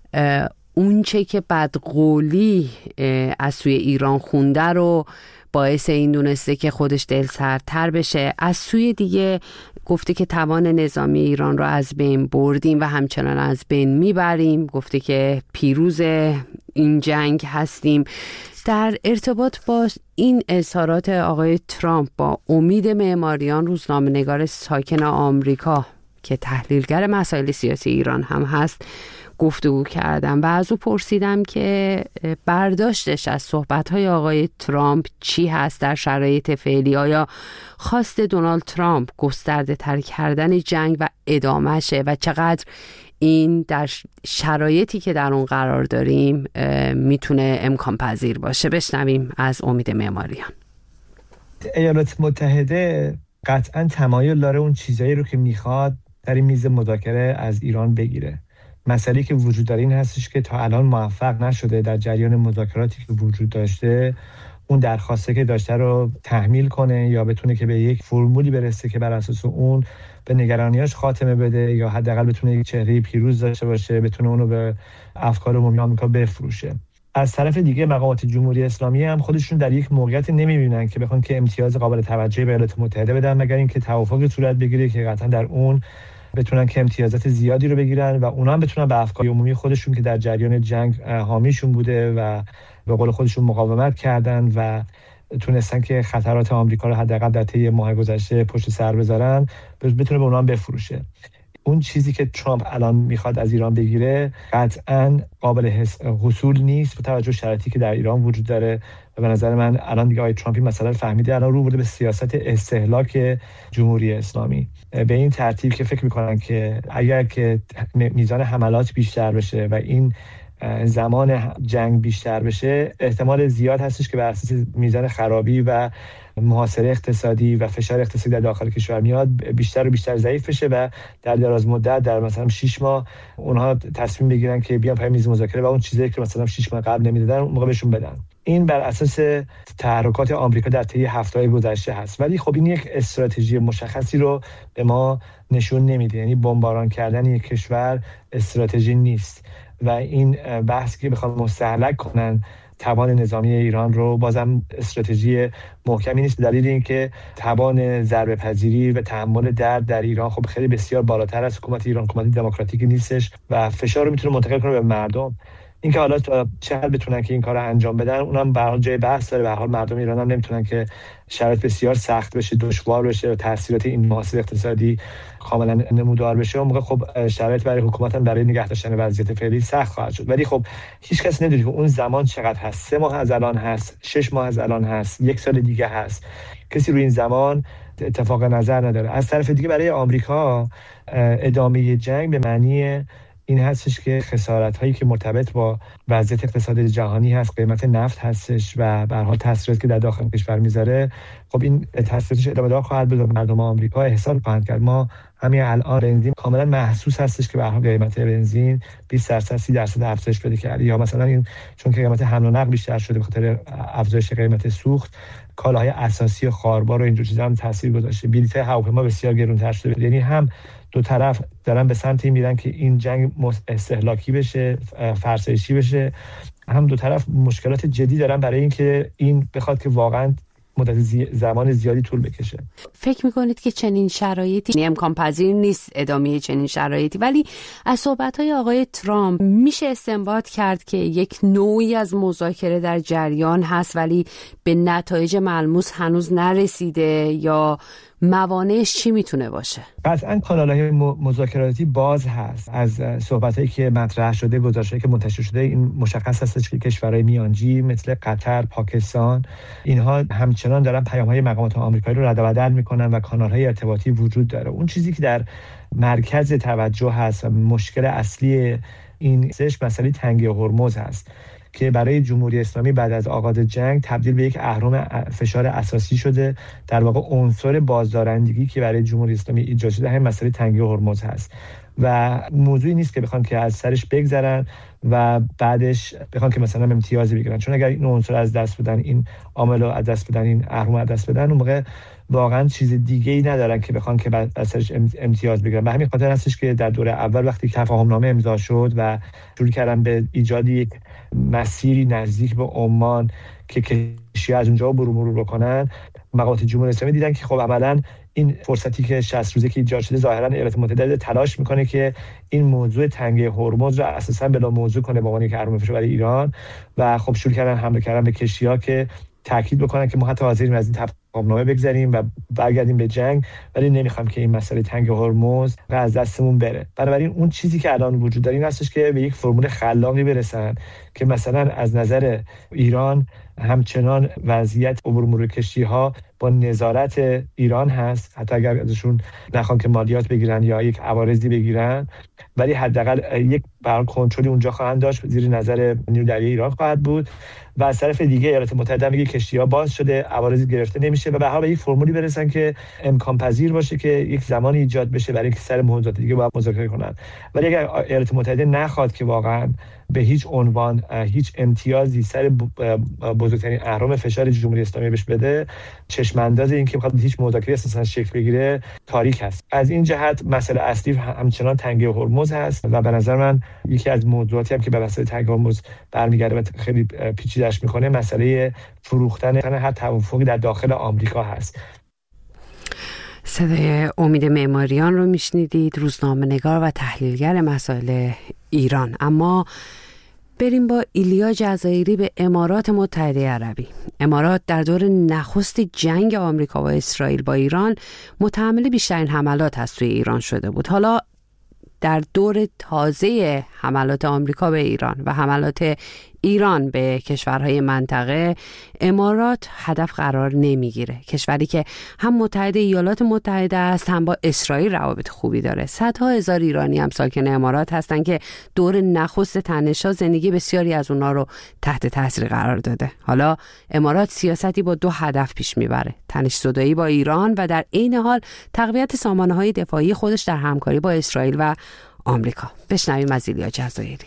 اون چه که بدقولی از سوی ایران خونده رو باعث این دونسته که خودش دل سردتر بشه. از سوی دیگه گفته که توان نظامی ایران رو از بین بردیم و همچنان از بین میبریم. گفته که پیروز این جنگ هستیم. در ارتباط با این اظهارات آقای ترامپ با امید معماریان، روزنامه‌نگار ساکن آمریکا که تحلیلگر مسائل سیاسی ایران هم هست گفتگو کردم و از او پرسیدم که برداشتش از صحبت‌های آقای ترامپ چی هست در شرایط فعلی. آیا خواست دونالد ترامپ گسترده تر کردن جنگ و ادامهشه و چقدر این در شرایطی که در اون قرار داریم میتونه امکان پذیر باشه؟ بشنویم از امید معماریان. ایالات متحده قطعا تمایل داره اون چیزایی رو که میخواد در این میز مذاکره از ایران بگیره. مسئله که وجود داره این هستش که تا الان موفق نشده در جریان مذاکراتی که وجود داشته اون درخواسته که داشته رو تحمیل کنه یا بتونه که به یک فرمولی برسه که بر اساس اون به نگرانیاش خاتمه بده یا حداقل بتونه یک چهره پیروز داشته باشه، بتونه اونو به افکار عمومی آمریکا بفروشه. از طرف دیگه مقامات جمهوری اسلامی هم خودشون در یک موقعیت نمیبینن که بخوان که امتیاز قابل توجهی به ایالات متحده بدن، مگر اینکه توافقی صورت بگیره که قطعا در اون بتونن که امتیازات زیادی رو بگیرن و اونا هم بتونن به افکار عمومی خودشون که در جریان جنگ حامیشون بوده و به قول خودشون مقاومت کردن و تونستن که خطرات آمریکا رو حداقل در طی ماه گذشته پشت سر بذارن، بتونه به اونا هم بفروشه. اون چیزی که ترامپ الان میخواد از ایران بگیره قطعاً قابل حصول نیست با توجه شرایطی که در ایران وجود داره و به نظر من الان دیگه آقای ترامپی مسئله فهمیده، الان رو برده به سیاست استهلاک جمهوری اسلامی به این ترتیب که فکر میکنن که اگر که میزان حملات بیشتر بشه و این زمان جنگ بیشتر بشه، احتمال زیاد هستش که بر اساس میزان خرابی و محاصره اقتصادی و فشار اقتصادی در داخل کشور میاد بیشتر و بیشتر ضعیف بشه و در دراز مدت در مثلا شش ماه اونها تصمیم بگیرن که بیان پای میز مذاکره و اون چیزایی که مثلا شش ماه قبل نمیدادن اون موقع بهشون بدن. این بر اساس تحرکات آمریکا در طی هفته‌های گذشته هست، ولی خب این یک استراتژی مشخصی رو به ما نشون نمیده. یعنی بمباران کردن یک کشور استراتژی نیست و این بحثی که بخوام مستهلک کنن توان نظامی ایران رو بازم استراتژی محکمی نیست، به دلیل اینکه توان ضربه پذیری و تحمل درد در ایران خب خیلی بسیار بالاتر از حکومت ایران، حکومت دموکراتیکی نیستش و فشار رو میتونه منتقل کنه به مردم. اینکه حالا تا چه حد بتونن که این کارو انجام بدن اونم به هر جای بحث داره. به هر حال مردم ایران هم نمیتونن که شرایط بسیار سخت بشه، دشوار بشه و تاثیرات این محاصره اقتصادی کاملا نمودار بشه. اون موقع خب شرایط برای حکومت هم برای نگه داشتن وضعیت فعلی سخت خواهد شد. ولی خب هیچ کس نمیدونه که اون زمان چقدر هست. سه ماه از الان هست، شش ماه از الان هست، یک سال دیگه هست. کسی روی این زمان اتفاق نظر نداره. از طرف دیگه برای آمریکا ادامه جنگ به معنی این هستش که خسارت هایی که مرتبط با وضعیت اقتصادی جهانی هست، قیمت نفت هستش و به هر حال تاثیراتی که در داخل کشور میذاره، خب این تاثیراتش ادامه دار خواهد بود و مردم آمریکا احساس خواهند کرد. ما همین الان بنزین کاملا محسوس هستش که به هر حال قیمت بنزین بیست درصد سی درصد افزایش پیدا کرده، یا مثلا این چون که قیمت حمل و نقل بیشتر شده به خاطر افزایش قیمت سوخت، کالاهای اساسی خاربار و اینجور چیزا هم تاثیر گذاشته. بلیط هواپیما بسیار گرانتر شده. یعنی هم دو طرف دارن به سمت این میرن که این جنگ استهلاکی بشه، فرسایشی بشه، هم دو طرف مشکلات جدی دارن برای اینکه این بخواد که واقعا مدت زی... زمان زیادی طول بکشه. فکر میکنید که چنین شرایطی امکان پذیر نیست ادامه چنین شرایطی، ولی از صحبت‌های آقای ترامپ میشه استنباط کرد که یک نوعی از مذاکره در جریان هست ولی به نتایج ملموس هنوز نرسیده، یا موانعش چی میتونه باشه؟ قطعاً کانال‌های مذاکراتی باز هست. از صحبتایی که مطرح شده، گزارشایی که منتشر شده، این مشخص هست که کشورهای میانجی مثل قطر، پاکستان، اینها همچنان دارن پیام‌های مقامات آمریکایی رو رد و بدل میکنن و کانال‌های ارتباطی وجود داره. اون چیزی که در مرکز توجه هست و مشکل اصلی این سش مسئله تنگه هرمز هست که برای جمهوری اسلامی بعد از آغاز جنگ تبدیل به یک اهرم فشار اساسی شده. در واقع عنصر بازدارندگی که برای جمهوری اسلامی ایجاد شده همین مسئله تنگه هرمز هست و موضوعی نیست که بخوان که از سرش بگذرن و بعدش بخوان که مثلا امتیازی بگیرن، چون اگر این عنصر از دست بدن، این عامل رو از دست بدن، این اهرم از دست بدن، اون موقع واقعا چیز دیگه ای ندارن که بخوان که بعد از سرش امتیاز بگیرن. به همین خاطر هستش که در دوره اول وقتی تفاهم نامه امضا شد و شروع کردن به ایجاد یک مسیری نزدیک به عمان که کشی‌ها از اونجا برو مرور بکنن، مقامات جمهوری اسلامی دیدن که خب عملاً این فرصتی که شصت روزه که ایجاد شده، ظاهراً ایالات متحده تلاش میکنه که این موضوع تنگه هرمز رو اساساً بلا موضوع کنه به عنوان یک اهرم فشار برای ایران و خب شروع کردن حمله کردن به کشتی‌ها که تاکید بکنن که ما حتی حاضریم از این تفاهمنامه بگذریم و برگردیم به جنگ، ولی نمیخوام که این مسئله تنگ هرمز از دستمون بره. بنابراین اون چیزی که الان وجود داره این هستش که به یک فرمول خلاقی برسن که مثلا از نظر ایران همچنان وضعیت عبور مرور کشتی‌ها با نظارت ایران هست، حتی اگر ازشون نخوان که مالیات بگیرن یا یک عوارضی بگیرن، ولی حداقل یک بر کنترلی اونجا خواهند داشت، زیر نظر نیروی دریایی ایران خواهد بود. و از طرف دیگه ایالات متحده میگه کشتی‌ها باز شده، عوارضی گرفته نمیشه و به هر حال یک فرمولی برسن که امکان پذیر باشه که یک زمانی ایجاد بشه برای اینکه سر موضوعات دیگه باید مذاکره کنن. ولی اگر ایالات متحده نخواد که واقعا به هیچ عنوان هیچ امتیازی سر بزرگترین اهرم فشار جمهوری اسلامی بهش بده، چشم انداز این که بخواد هیچ مذاکره اساسا شکل بگیره تاریک هست. از این جهت مسئله اصلی همچنان تنگه هرمز هست و به نظر من یکی از موضوعاتی هم که به مسئله تنگه هرمز برمیگرده و خیلی پیچیده‌اش میکنه مسئله فروختن هر توافقی در داخل آمریکا هست. صدای امید معماریان رو میشنیدید، روزنامه‌نگار و تحلیلگر مسائل ایران. اما بریم با ایلیا جزایری به امارات متحده عربی. امارات در دور نخست جنگ آمریکا و اسرائیل با ایران متحمل بیشترین حملات از توی ایران شده بود. حالا در دور تازه حملات آمریکا به ایران و حملات ایران به کشورهای منطقه، امارات هدف قرار نمیگیره. کشوری که هم متحد ایالات متحده است، هم با اسرائیل روابط خوبی داره. صدها هزار ایرانی هم ساکن امارات هستن که دور نخست تنش‌ها زندگی بسیاری از اونها رو تحت تاثیر قرار داده. حالا امارات سیاستی با دو هدف پیش میبره: تنش زدایی با ایران و در عین حال تقویت سامانه‌های دفاعی خودش در همکاری با اسرائیل و آمریکا. بشنویم از ایلیا جزایری.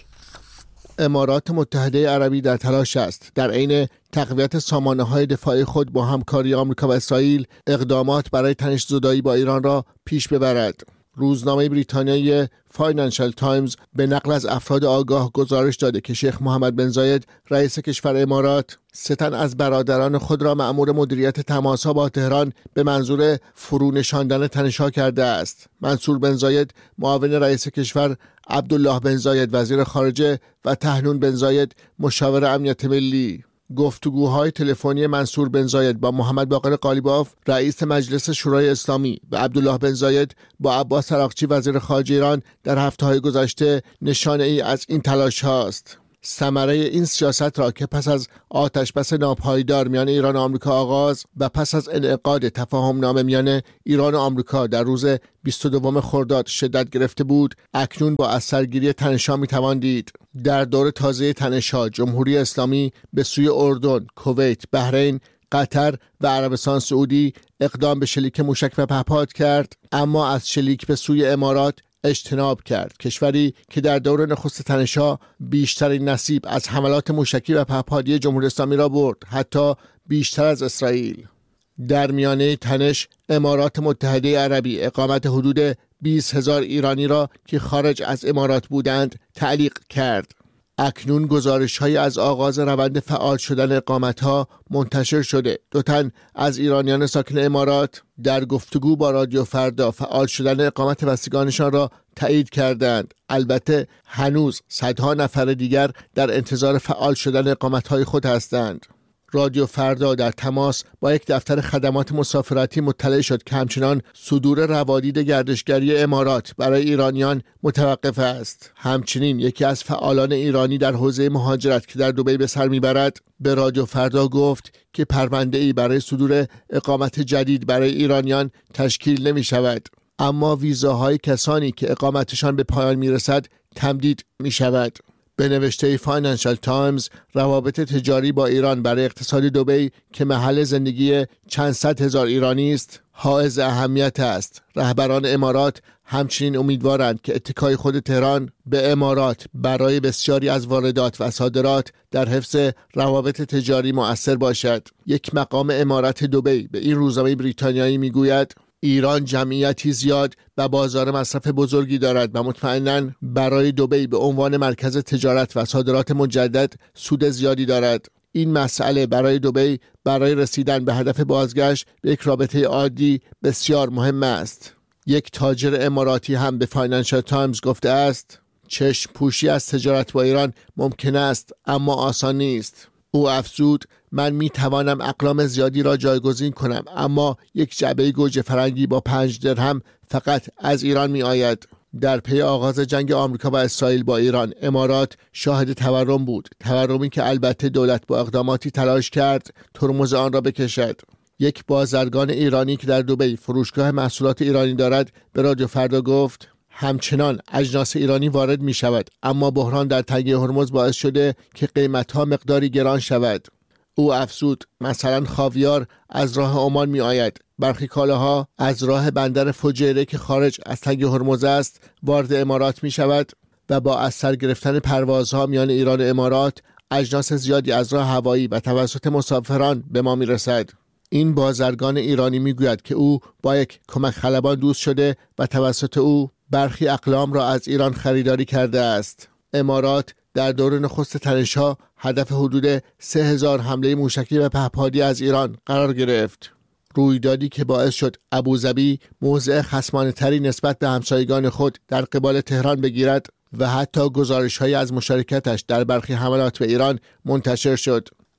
امارات متحده عربی در تلاش است در عین تقویت سامانه‌های دفاعی خود با همکاری آمریکا و اسرائیل اقدامات برای تنش زدایی با ایران را پیش ببرد. روزنامه بریتانیایی فاینانشال تایمز به نقل از افراد آگاه گزارش داده که شیخ محمد بن زاید رئیس کشور امارات سه تن از برادران خود را مأمور مدیریت تماس‌ها با تهران به منظور فرونشاندن تنش‌ها کرده است. منصور بن زاید معاون رئیس کشور، عبدالله بن زاید وزیر خارجه و طاهنون بن زاید مشاور امنیت ملی. گفتگوهای تلفنی منصور بن زاید با محمد باقر قالیباف رئیس مجلس شورای اسلامی و عبدالله بن زاید با عباس عراقچی وزیر خارجه ایران در هفته‌های گذشته نشانه ای از این تلاش هاست. ثمره این سیاست را که پس از آتشبس ناپایدار میان ایران و آمریکا آغاز و پس از انعقاد تفاهم نامه میان ایران و آمریکا در روز بیست و دوم خرداد شدت گرفته بود، اکنون با از سرگیری تنش‌ها میتوان دید. در دور تازه تنش‌ها جمهوری اسلامی به سوی اردن، کویت، بحرین، قطر و عربستان سعودی اقدام به شلیک موشک و پهپاد کرد، اما از شلیک به سوی امارات اجتناب کرد. کشوری که در دور نخست تنش‌ها بیشترین نصیب از حملات موشکی و پهپادی جمهوری اسلامی را برد، حتی بیشتر از اسرائیل. در میانه تنش امارات متحده عربی اقامت حدود بیست هزار ایرانی را که خارج از امارات بودند تعلیق کرد. اکنون گزارش‌هایی از آغاز روند فعال شدن اقامت‌ها منتشر شده. دو تن از ایرانیان ساکن امارات در گفتگو با رادیو فردا فعال شدن اقامت بستگانشان را تایید کردند. البته هنوز صدها نفر دیگر در انتظار فعال شدن اقامت‌های خود هستند. رادیو فردا در تماس با یک دفتر خدمات مسافرتی مطلع شد که همچنان صدور روادید گردشگری امارات برای ایرانیان متوقف است. همچنین یکی از فعالان ایرانی در حوزه مهاجرت که در دبی به سر میبرد به رادیو فردا گفت که پرونده‌ای برای صدور اقامت جدید برای ایرانیان تشکیل نمی شود، اما ویزاهای کسانی که اقامتشان به پایان میرسد تمدید می شود. به نوشته فاینانشال تایمز، روابط تجاری با ایران برای اقتصاد دبی که محل زندگی چند صد هزار ایرانی است، حائز اهمیت است. رهبران امارات همچنین امیدوارند که اتکای خود تهران به امارات برای بسیاری از واردات و صادرات در حفظ روابط تجاری مؤثر باشد. یک مقام امارت دبی به این روزنامه بریتانیایی میگوید ایران جمعیتی زیاد و بازار مصرف بزرگی دارد و مطمئناً برای دبی به عنوان مرکز تجارت و صادرات مجدد سود زیادی دارد. این مسئله برای دبی برای رسیدن به هدف بازگشت به یک رابطه عادی بسیار مهم است. یک تاجر اماراتی هم به فاینانشال تایمز گفته است چشم پوشی از تجارت با ایران ممکن است اما آسان نیست. او افزود من می توانم اقلام زیادی را جایگزین کنم، اما یک جعبه گوجه فرنگی با پنج درهم فقط از ایران می آید. در پی آغاز جنگ آمریکا و اسرائیل با ایران، امارات شاهد تورم بود، تورمی که البته دولت با اقداماتی تلاش کرد ترمز آن را بکشد. یک بازرگان ایرانی که در دبی فروشگاه محصولات ایرانی دارد به رادیو فردا گفت همچنان اجناس ایرانی وارد می شود، اما بحران در تنگه هرمز باعث شده که قیمتها مقداری گران شود. او افزود مثلا خاویار از راه عمان می آید. برخی کالاها از راه بندر فجیره که خارج از تنگه هرمز است وارد امارات می شود و با از سر گرفتن پروازها میان ایران و امارات اجناس زیادی از راه هوایی و توسط مسافران به ما می رسد. این بازرگان ایرانی می گوید که او با یک کمک خلبان دوست شده و توسط او برخی اقلام را از ایران خریداری کرده است. امارات در دور نخست تنش‌ها هدف حدود سه هزار حمله موشکی و پهپادی از ایران قرار گرفت. رویدادی که باعث شد ابوظبی موضع خصمانه‌تری نسبت به همسایگان خود در قبال تهران بگیرد و حتی گزارش‌هایی از مشارکتش در برخی حملات به ایران منتشر شد.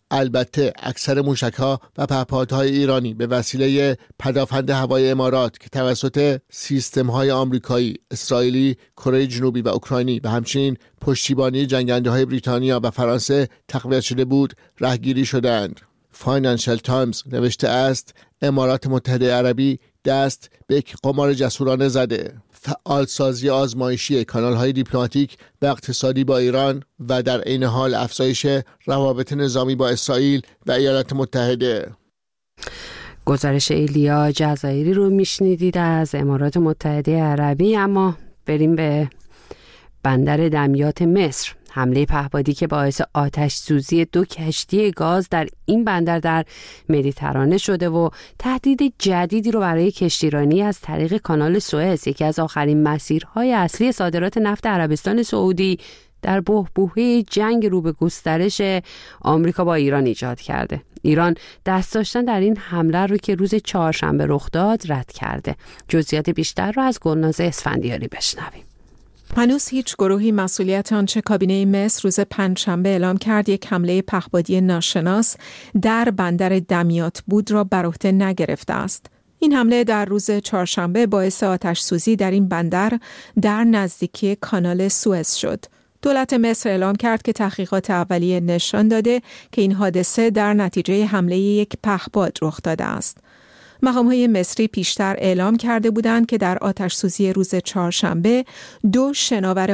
البته اکثر موشک‌ها و پهپادهای ایرانی به وسیله پدافند هوایی امارات که توسط سیستم‌های آمریکایی، اسرائیلی، کره جنوبی و اوکراینی و همچنین پشتیبانی جنگنده‌های بریتانیا و فرانسه تقویت شده بود، رهگیری شدند. فاینانشل تایمز نوشته است امارات متحده عربی دست به یک قمار جسورانه زده. فعالسازی آزمایشی کانال‌های دیپلماتیک و اقتصادی با ایران و در عین حال افزایش روابط نظامی با اسرائیل و ایالات متحده. گزارش ایلیا جزایری رو میشنیدید از امارات متحده عربی. اما بریم به بندر دمیات مصر. حمله پهپادی که باعث آتش سوزی دو کشتی گاز در این بندر در مدیترانه شده و تهدید جدیدی رو برای کشتیرانی از طریق کانال سوئز، یکی از آخرین مسیرهای اصلی صادرات نفت عربستان سعودی، در بحبوحه جنگ رو به گسترش آمریکا با ایران ایجاد کرده. ایران دست داشتن در این حمله رو که روز چهارشنبه رخ داد رد کرده. جزئیات بیشتر رو از گلناز اسفندیاری بشنویم. هنوز هیچ گروهی مسئولیت آنچه کابینه مصر روز پنجشنبه اعلام کرد یک حمله پهپادی ناشناس در بندر دمیات بود را بر عهده نگرفته است. این حمله در روز چهارشنبه باعث آتش سوزی در این بندر در نزدیکی کانال سوئز شد. دولت مصر اعلام کرد که تحقیقات اولیه نشان داده که این حادثه در نتیجه حمله یک پهپاد رخ داده است. مقام‌های مصری پیشتر اعلام کرده بودند که در آتش سوزی روز چهارشنبه دو شناور